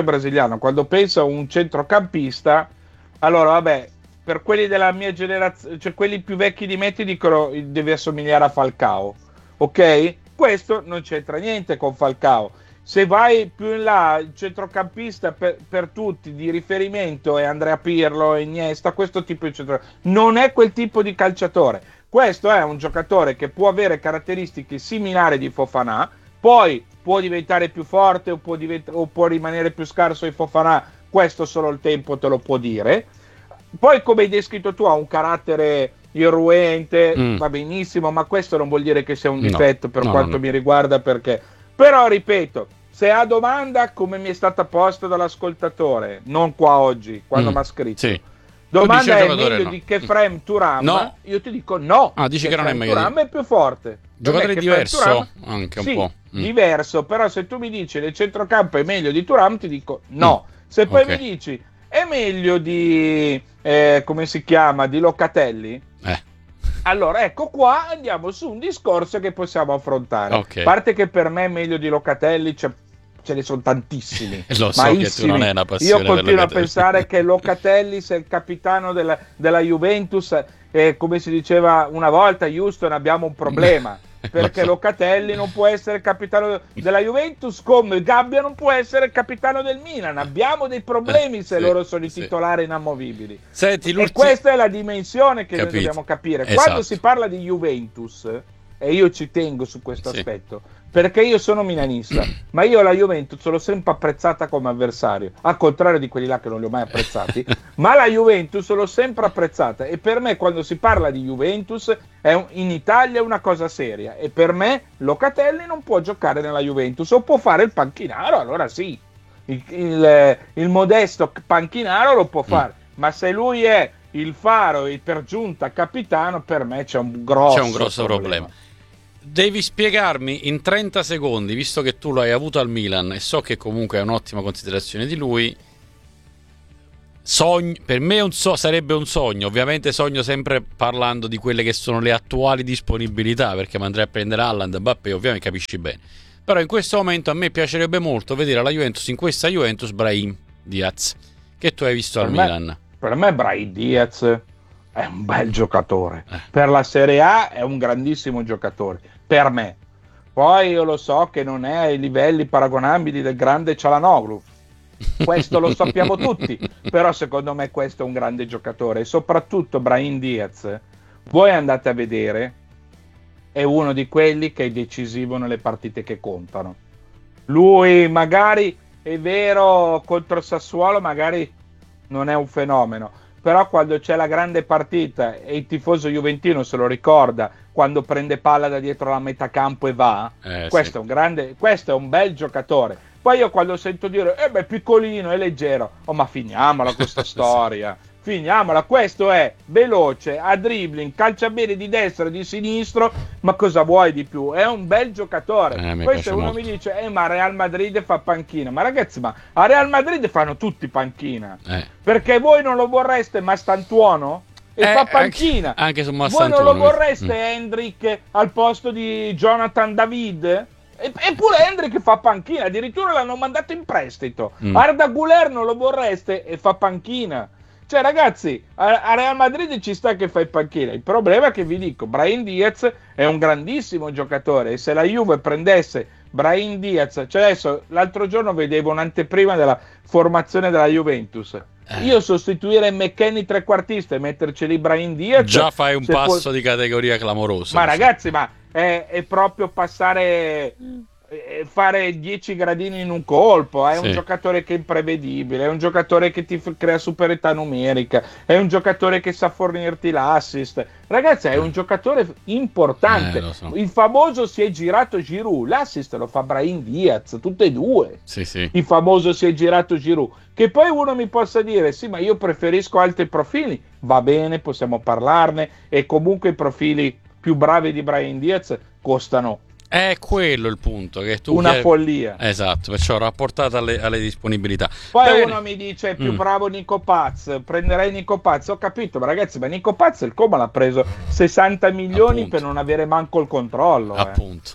un centrocampista, allora vabbè, per quelli della mia generazione, cioè quelli più vecchi di me, ti dicono deve assomigliare a Falcao, ok? Questo non c'entra niente con Falcao. Se vai più in là, il centrocampista per tutti di riferimento è Andrea Pirlo, Iniesta, questo tipo di centrocampista. Non è quel tipo di calciatore. Questo è un giocatore che può avere caratteristiche similari di Fofana, poi può diventare più forte o può rimanere più scarso di Fofana, questo solo il tempo te lo può dire. Poi, come hai descritto tu, ha un carattere irruente, va benissimo, ma questo non vuol dire che sia un difetto per quanto mi riguarda, perché... Però, ripeto, se ha domanda, come mi è stata posta dall'ascoltatore, non qua oggi, quando mi ha scritto, domanda è meglio di Khéphren Thuram, io ti dico no. Dici che non è meglio. Thuram è più forte. Giocatore diverso, anche un po'. Diverso, però se tu mi dici nel centrocampo è meglio di Thuram, ti dico no. Se poi mi dici è meglio di come si chiama, di Locatelli, allora ecco qua andiamo su un discorso che possiamo affrontare. A parte che per me è meglio di Locatelli, ce ne sono tantissimi. Lo so che tu non è una passione. Io continuo a pensare che Locatelli sia il capitano della Juventus, come si diceva una volta, Houston abbiamo un problema. Perché Locatelli non può essere capitano della Juventus, come Gabbia non può essere capitano del Milan. Abbiamo dei problemi se loro sono i titolari inamovibili. Senti, e questa è la dimensione che noi dobbiamo capire. Quando si parla di Juventus, e io ci tengo su questo aspetto, perché io sono milanista, ma io la Juventus l'ho sempre apprezzata come avversario, al contrario di quelli là che non li ho mai apprezzati, ma la Juventus l'ho sempre apprezzata, e per me quando si parla di Juventus in Italia è una cosa seria, e per me Locatelli non può giocare nella Juventus, o può fare il panchinaro, allora il modesto panchinaro lo può fare, ma se lui è il Faro e per giunta capitano, per me c'è un grosso problema. Devi spiegarmi in 30 secondi, visto che tu l'hai avuto al Milan e so che comunque è un'ottima considerazione di lui. Per me sarebbe un sogno, ovviamente sogno sempre parlando di quelle che sono le attuali disponibilità, perché mi andrei a prendere Haaland, Mbappé, ovviamente capisci bene. Però in questo momento a me piacerebbe molto vedere la Juventus, in questa Juventus, Brahim Diaz, che tu hai visto al Milan. Per me Brahim Diaz è un bel giocatore. Per la Serie A è un grandissimo giocatore, per me. Poi io lo so che non è ai livelli paragonabili del grande Çalhanoğlu. Questo lo sappiamo tutti, però secondo me questo è un grande giocatore. E soprattutto Brahim Diaz, voi andate a vedere, è uno di quelli che è decisivo nelle partite che contano. Lui magari è vero contro il Sassuolo magari non è un fenomeno, però quando c'è la grande partita e il tifoso juventino se lo ricorda, quando prende palla da dietro la metà campo e va, questo è un bel giocatore. Poi io quando sento dire piccolino, è leggero, ma finiamola questa storia, finiamola, questo è veloce, a dribbling, calcia bene di destra e di sinistro, ma cosa vuoi di più? È un bel giocatore. Poi se uno mi dice ma Real Madrid fa panchina, ma ragazzi, ma a Real Madrid fanno tutti panchina, perché voi non lo vorreste Mastantuono? E fa panchina, anche su voi non lo vorreste Hendrik al posto di Jonathan David? Eppure Hendrik fa panchina, addirittura l'hanno mandato in prestito. Arda Güler non lo vorreste e fa panchina. Cioè ragazzi, a Real Madrid ci sta che fai panchina. Il problema è che vi dico, Brahim Diaz è un grandissimo giocatore e se la Juve prendesse Brahim Diaz, cioè adesso l'altro giorno vedevo un'anteprima della formazione della Juventus. Io sostituire McKennie trequartista e metterci lì Brahim Diaz, già fai un passo di categoria clamoroso. Ma ragazzi, ma è proprio passare, fare 10 gradini in un colpo. È un giocatore che è imprevedibile, è un giocatore che ti crea superiorità numerica, è un giocatore che sa fornirti l'assist. Ragazzi, è un giocatore importante. So. Il famoso si è girato Giroud, l'assist lo fa Brahim Diaz, tutte e due. Sì. Il famoso si è girato Giroud. Che poi uno mi possa dire sì, ma io preferisco altri profili, va bene, possiamo parlarne, e comunque i profili più bravi di Brahim Diaz costano. È quello il punto, che tu follia. Esatto, perciò rapportata alle disponibilità. Poi uno mi dice è più bravo Nico Paz, prenderei Nico Paz. Ho capito, ma ragazzi, ma Nico Paz il Como l'ha preso 60 milioni per non avere manco il controllo. Appunto.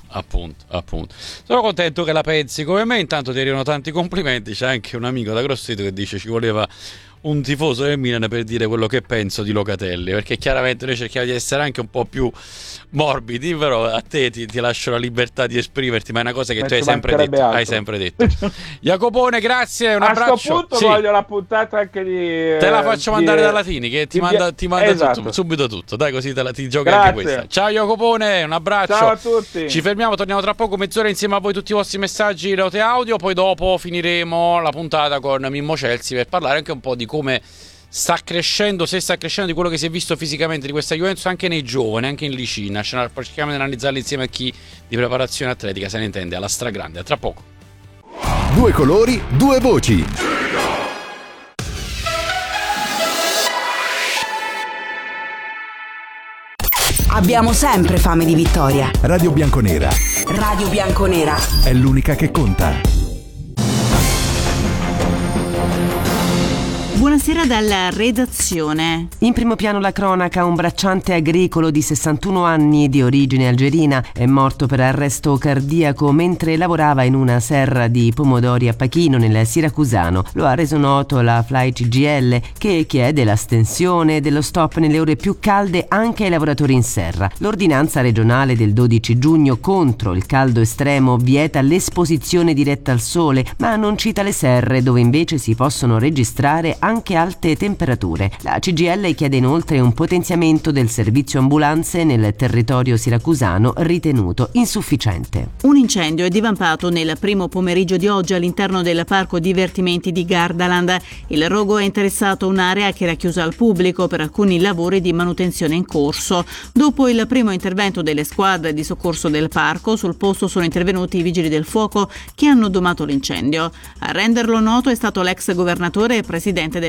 Sono contento che la pensi come me. Intanto ti arrivano tanti complimenti. C'è anche un amico da Grosseto che dice ci voleva un tifoso del Milan per dire quello che penso di Locatelli, perché chiaramente noi cerchiamo di essere anche un po' più morbidi, però a te ti lascio la libertà di esprimerti, ma è una cosa che tu hai sempre detto. Jacopone, grazie, un abbraccio. A sto punto voglio la puntata anche di te la faccio mandare da Latini, che ti manda esatto. subito tutto, dai, così ti giochi anche questa. Ciao Jacopone, un abbraccio. Ciao a tutti. Ci fermiamo, torniamo tra poco, mezz'ora insieme a voi, tutti i vostri messaggi note audio, poi dopo finiremo la puntata con Mimmo Chelsea per parlare anche un po' di come sta crescendo, se sta crescendo, di quello che si è visto fisicamente di questa Juventus anche nei giovani, anche in Licina. Cerchiamo di analizzarli insieme a chi di preparazione atletica se ne intende alla stragrande. A tra poco. Due colori, due voci. Abbiamo sempre fame di vittoria. Radio Bianconera. Radio Bianconera È l'unica che conta. Buonasera dalla redazione. In primo piano la cronaca, un bracciante agricolo di 61 anni di origine algerina è morto per arresto cardiaco mentre lavorava in una serra di pomodori a Pachino nel Siracusano. Lo ha reso noto la Fly CGL, che chiede l'astensione dello stop nelle ore più calde anche ai lavoratori in serra. L'ordinanza regionale del 12 giugno contro il caldo estremo vieta l'esposizione diretta al sole, ma non cita le serre dove invece si possono registrare anche alte temperature. La CGL chiede inoltre un potenziamento del servizio ambulanze nel territorio siracusano ritenuto insufficiente. Un incendio è divampato nel primo pomeriggio di oggi all'interno del parco divertimenti di Gardaland. Il rogo ha interessato un'area che era chiusa al pubblico per alcuni lavori di manutenzione in corso. Dopo il primo intervento delle squadre di soccorso del parco, sul posto sono intervenuti i vigili del fuoco che hanno domato l'incendio. A renderlo noto è stato l'ex governatore e presidente del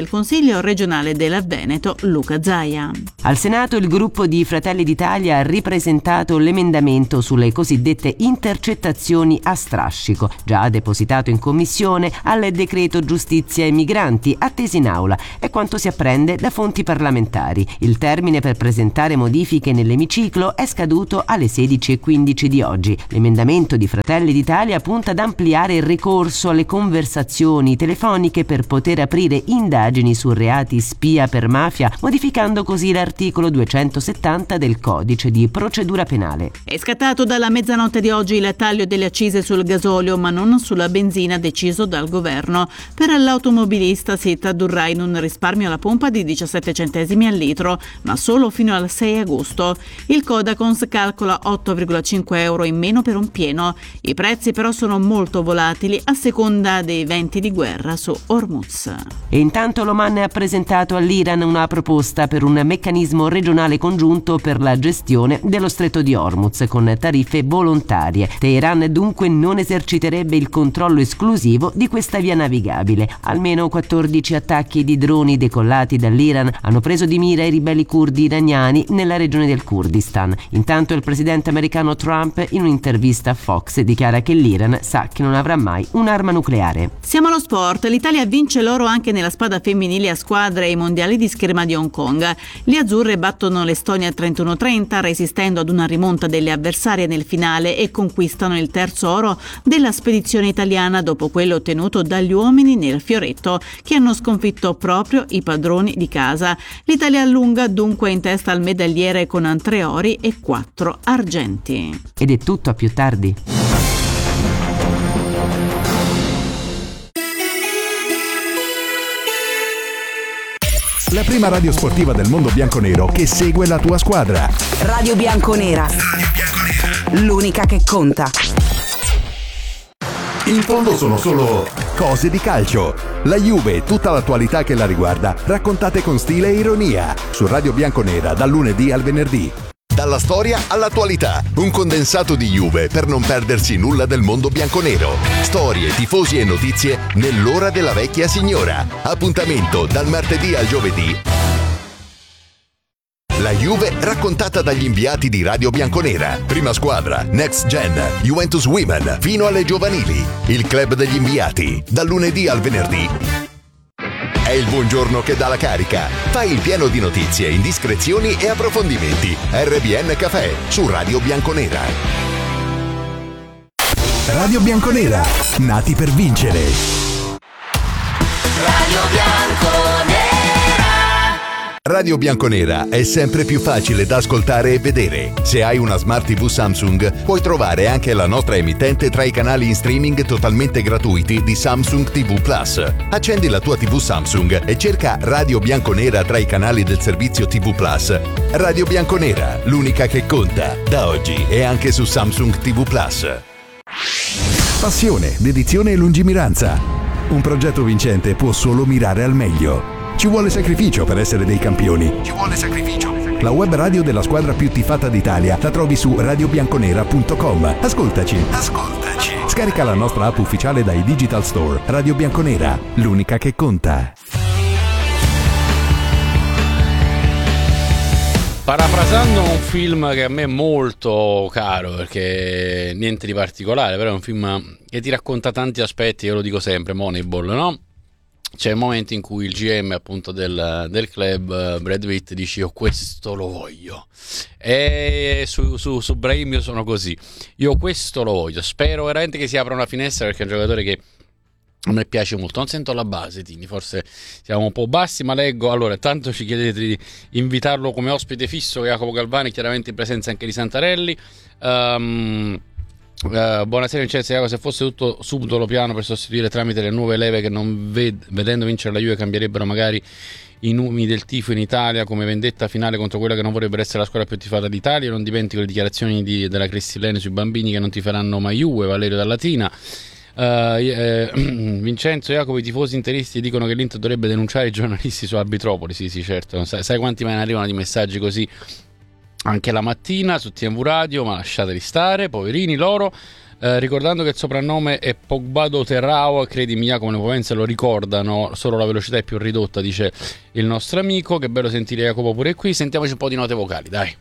del Consiglio regionale del Veneto, Luca Zaia. Al Senato il gruppo di Fratelli d'Italia ha ripresentato l'emendamento sulle cosiddette intercettazioni a strascico, già depositato in commissione al decreto giustizia e migranti, attesi in aula, è quanto si apprende da fonti parlamentari. Il termine per presentare modifiche nell'emiciclo è scaduto alle 16:15 di oggi. L'emendamento di Fratelli d'Italia punta ad ampliare il ricorso alle conversazioni telefoniche per poter aprire indagini su reati spia per mafia, modificando così l'articolo 270 del codice di procedura penale. È scattato dalla mezzanotte di oggi il taglio delle accise sul gasolio, ma non sulla benzina deciso dal governo. Per l'automobilista si tradurrà in un risparmio alla pompa di 17 centesimi al litro, ma solo fino al 6 agosto. Il Codacons calcola 8,5 euro in meno per un pieno. I prezzi però sono molto volatili a seconda dei venti di guerra su Hormuz. E intanto l'Oman ha presentato all'Iran una proposta per un meccanismo regionale congiunto per la gestione dello stretto di Hormuz con tariffe volontarie. Teheran dunque non eserciterebbe il controllo esclusivo di questa via navigabile. Almeno 14 attacchi di droni decollati dall'Iran hanno preso di mira i ribelli curdi iraniani nella regione del Kurdistan. Intanto il presidente americano Trump in un'intervista a Fox dichiara che l'Iran sa che non avrà mai un'arma nucleare. Siamo allo sport. L'Italia vince l'oro anche nella spada femminile a squadre ai mondiali di scherma di Hong Kong. Le azzurre battono l'Estonia 31-30 resistendo ad una rimonta delle avversarie nel finale e conquistano il terzo oro della spedizione italiana dopo quello ottenuto dagli uomini nel fioretto, che hanno sconfitto proprio i padroni di casa. L'Italia allunga dunque in testa al medagliere con 3 ori e 4 argenti. Ed è tutto, a più tardi. La prima radio sportiva del mondo bianconero che segue la tua squadra. Radio Bianconera. L'unica che conta. In fondo sono solo cose di calcio. La Juve e tutta l'attualità che la riguarda, raccontate con stile e ironia. Su Radio Bianconera dal lunedì al venerdì. Dalla storia all'attualità, un condensato di Juve per non perdersi nulla del mondo bianconero. Storie, tifosi e notizie nell'ora della vecchia signora. Appuntamento dal martedì al giovedì. La Juve raccontata dagli inviati di Radio Bianconera. Prima squadra, Next Gen, Juventus Women, fino alle giovanili. Il club degli inviati, dal lunedì al venerdì. È il buongiorno che dà la carica. Fai il pieno di notizie, indiscrezioni e approfondimenti. RBN Café su Radio Bianconera. Radio Bianconera, nati per vincere. Radio Bianconera. Radio Bianconera è sempre più facile da ascoltare e vedere. Se hai una Smart TV Samsung, puoi trovare anche la nostra emittente tra i canali in streaming totalmente gratuiti di Samsung TV Plus. Accendi la tua TV Samsung e cerca Radio Bianconera tra i canali del servizio TV Plus. Radio Bianconera, l'unica che conta. Da oggi è anche su Samsung TV Plus. Passione, dedizione e lungimiranza. Un progetto vincente può solo mirare al meglio. Ci vuole sacrificio per essere dei campioni. Ci vuole sacrificio. La web radio della squadra più tifata d'Italia la trovi su radiobianconera.com. Ascoltaci. Scarica la nostra app ufficiale dai Digital Store. Radio Bianconera, l'unica che conta. Parafrasando un film che a me è molto caro, perché niente di particolare, però è un film che ti racconta tanti aspetti, io lo dico sempre, Moneyball, no? C'è il momento in cui il GM appunto del club, Brad Pitt, dice io questo lo voglio, e su Brahim io sono così, io questo lo voglio, spero veramente che si apra una finestra, perché è un giocatore che a me piace molto. Non sento la base, Tini, forse siamo un po' bassi, ma leggo. Allora, tanto ci chiedete di invitarlo come ospite fisso, Jacopo Galvani, chiaramente in presenza anche di Santarelli. Buonasera Vincenzo, se fosse tutto subdolo piano per sostituire tramite le nuove leve che non vedendo vincere la Juve cambierebbero magari i numeri del tifo in Italia come vendetta finale contro quella che non vorrebbe essere la squadra più tifata d'Italia. Non dimentico le dichiarazioni della Cristilene sui bambini che non tiferanno mai Juve, Valerio Dallatina. Vincenzo, Jacopo, i tifosi interisti dicono che l'Inter dovrebbe denunciare i giornalisti su Arbitropoli. Sì, certo, sai quanti me ne arrivano di messaggi così anche la mattina su TMV Radio, ma lasciateli stare, poverini loro. Ricordando che il soprannome è Pogbado Terrao, credimi Jacopo, le potenze lo ricordano, solo la velocità è più ridotta, dice il nostro amico. Che bello sentire Jacopo pure qui. Sentiamoci un po' di note vocali, dai.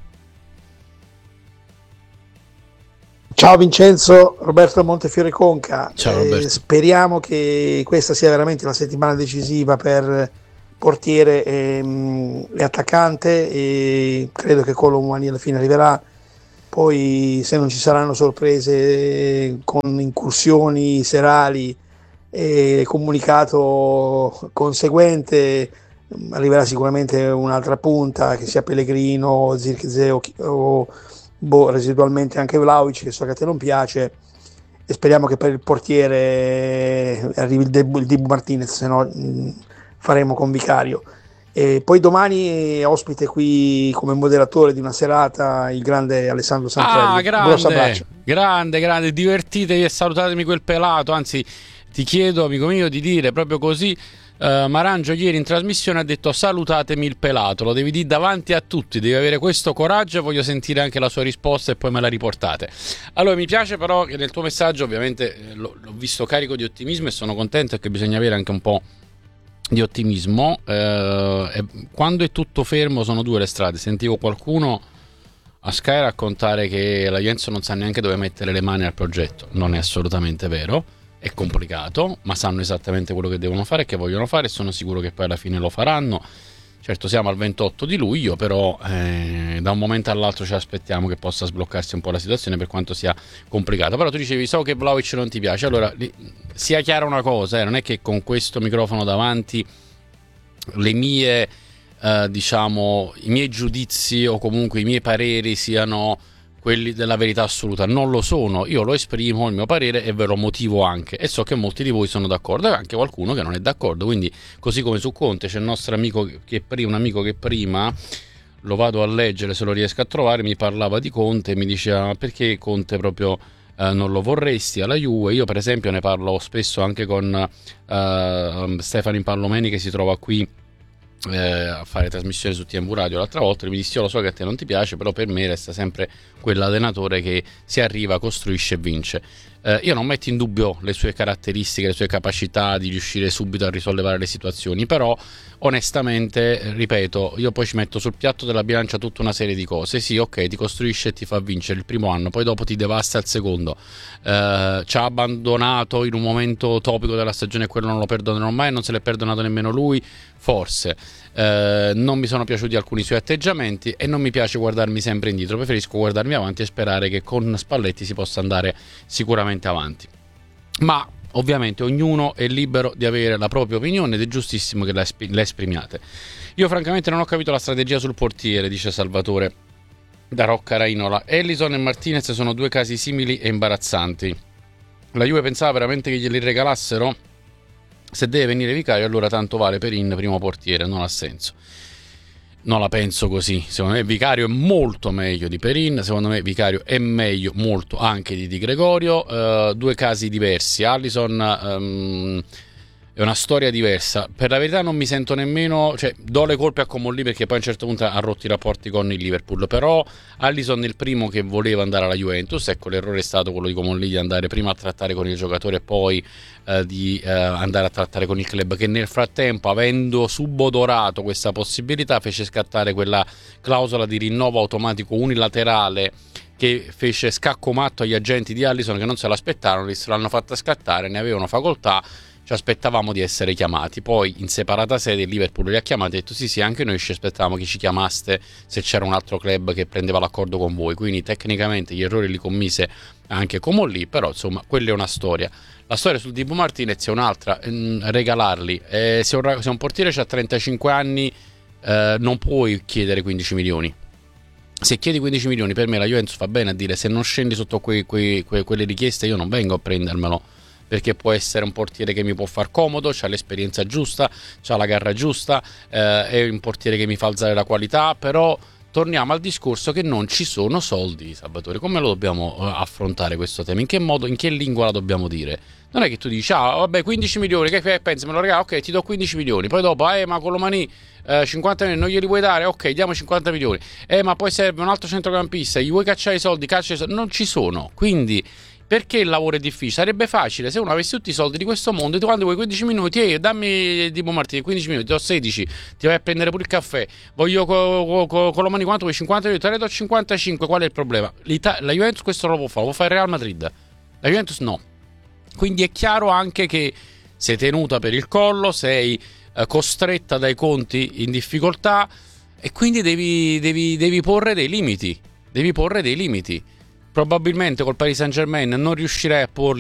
Ciao Vincenzo, Roberto Montefiore Conca. Ciao Roberto. Speriamo che questa sia veramente la settimana decisiva per portiere e attaccante, e credo che Colomani alla fine arriverà. Poi se non ci saranno sorprese con incursioni serali e comunicato conseguente, arriverà sicuramente un'altra punta, che sia Pellegrino, Zirkzee o residualmente anche Vlahovic, che so che a te non piace, e speriamo che per il portiere arrivi il Dibu Martinez, se no faremo con Vicario. E poi domani ospite qui come moderatore di una serata il grande Alessandro Santrelli. Grande, divertitevi e salutatemi quel pelato. Anzi, ti chiedo, amico mio, di dire proprio così. Marangio ieri in trasmissione ha detto salutatemi il pelato, lo devi dire davanti a tutti, devi avere questo coraggio, e voglio sentire anche la sua risposta e poi me la riportate. Allora, mi piace però che nel tuo messaggio, ovviamente l'ho visto carico di ottimismo, e sono contento, che bisogna avere anche un po' di ottimismo. Quando è tutto fermo sono due le strade. Sentivo qualcuno a Sky raccontare che la Juventus non sa neanche dove mettere le mani al progetto. Non è assolutamente vero, è complicato, ma sanno esattamente quello che devono fare e che vogliono fare, e sono sicuro che poi alla fine lo faranno. Certo, siamo al 28 di luglio, però da un momento all'altro ci aspettiamo che possa sbloccarsi un po' la situazione, per quanto sia complicata. Però tu dicevi, so che Vlahovic non ti piace. Allora, sia chiara una cosa, non è che con questo microfono davanti le mie, diciamo, i miei giudizi o comunque i miei pareri siano quelli della verità assoluta. Non lo sono, io lo esprimo il mio parere e ve lo motivo anche, e so che molti di voi sono d'accordo e anche qualcuno che non è d'accordo. Quindi, così come su Conte c'è il nostro amico un amico che prima, lo vado a leggere se lo riesco a trovare, mi parlava di Conte e mi diceva perché Conte proprio non lo vorresti alla Juve. Io per esempio ne parlo spesso anche con Stefano Impallomeni, che si trova qui a fare trasmissioni su TMV Radio l'altra volta. Mi disse: io lo so che a te non ti piace, però per me resta sempre quell'allenatore che si arriva, costruisce e vince. Io non metto in dubbio le sue caratteristiche, le sue capacità di riuscire subito a risollevare le situazioni, però onestamente, ripeto, io poi ci metto sul piatto della bilancia tutta una serie di cose. Sì, ok, ti costruisce e ti fa vincere il primo anno, poi dopo ti devasta il secondo, ci ha abbandonato in un momento topico della stagione, quello non lo perdonerò mai, non se l'è perdonato nemmeno lui, forse. Non mi sono piaciuti alcuni suoi atteggiamenti e non mi piace guardarmi sempre indietro, preferisco guardarmi avanti e sperare che con Spalletti si possa andare sicuramente avanti. Ma ovviamente ognuno è libero di avere la propria opinione ed è giustissimo che la esprimiate. Io francamente non ho capito la strategia sul portiere, dice Salvatore da Rocca Rainola. Ellison e Martinez sono due casi simili e imbarazzanti. La Juve pensava veramente che glieli regalassero? Se deve venire Vicario, allora tanto vale Perin primo portiere, non ha senso. Non la penso così. Secondo me Vicario è molto meglio di Perin, secondo me Vicario è meglio molto anche di Di Gregorio. Due casi diversi. Alisson è una storia diversa. Per la verità non mi sento nemmeno, cioè do le colpe a Comolli perché poi a un certo punto ha rotto i rapporti con il Liverpool, però Alisson è il primo che voleva andare alla Juventus. Ecco, l'errore è stato quello di Comolli di andare prima a trattare con il giocatore e poi di andare a trattare con il club, che nel frattempo, avendo subodorato questa possibilità, fece scattare quella clausola di rinnovo automatico unilaterale che fece scacco matto agli agenti di Alisson, che non se l'aspettarono, l'hanno fatta scattare, ne avevano facoltà. Ci aspettavamo di essere chiamati, poi in separata sede il Liverpool li ha chiamati e ha detto sì, anche noi ci aspettavamo che ci chiamaste se c'era un altro club che prendeva l'accordo con voi. Quindi tecnicamente gli errori li commise anche Comolli, però insomma quella è una storia. La storia sul Dibu Martinez è un'altra, regalarli. Se un portiere ha 35 anni non puoi chiedere 15 milioni. Se chiedi 15 milioni, per me la Juventus fa bene a dire: se non scendi sotto quelle richieste io non vengo a prendermelo, perché può essere un portiere che mi può far comodo, c'ha l'esperienza giusta, c'ha la garra giusta, è un portiere che mi fa alzare la qualità. Però torniamo al discorso che non ci sono soldi, Salvatore. Come lo dobbiamo affrontare questo tema? In che modo, in che lingua la dobbiamo dire? Non è che tu dici: ah vabbè, 15 milioni, che pensi, me lo regalo? Ok, ti do 15 milioni, poi dopo ma Colomani 50 milioni non glieli vuoi dare? Ok, diamo 50 milioni, ma poi serve un altro centrocampista, gli vuoi cacciare i soldi? Non ci sono. Quindi Perché il lavoro è difficile? Sarebbe facile se uno avesse tutti i soldi di questo mondo e tu quando vuoi 15 minuti, dammi tipo Martini 15 minuti, ti ho 16, ti vai a prendere pure il caffè, voglio con la mani quanto vuoi 50 minuti, te ne do 55, qual è il problema? La Juventus questo non lo può fare il Real Madrid, la Juventus no. Quindi è chiaro anche che sei tenuta per il collo, sei costretta dai conti in difficoltà e quindi devi porre dei limiti, probabilmente col Paris Saint-Germain non riuscirei a porli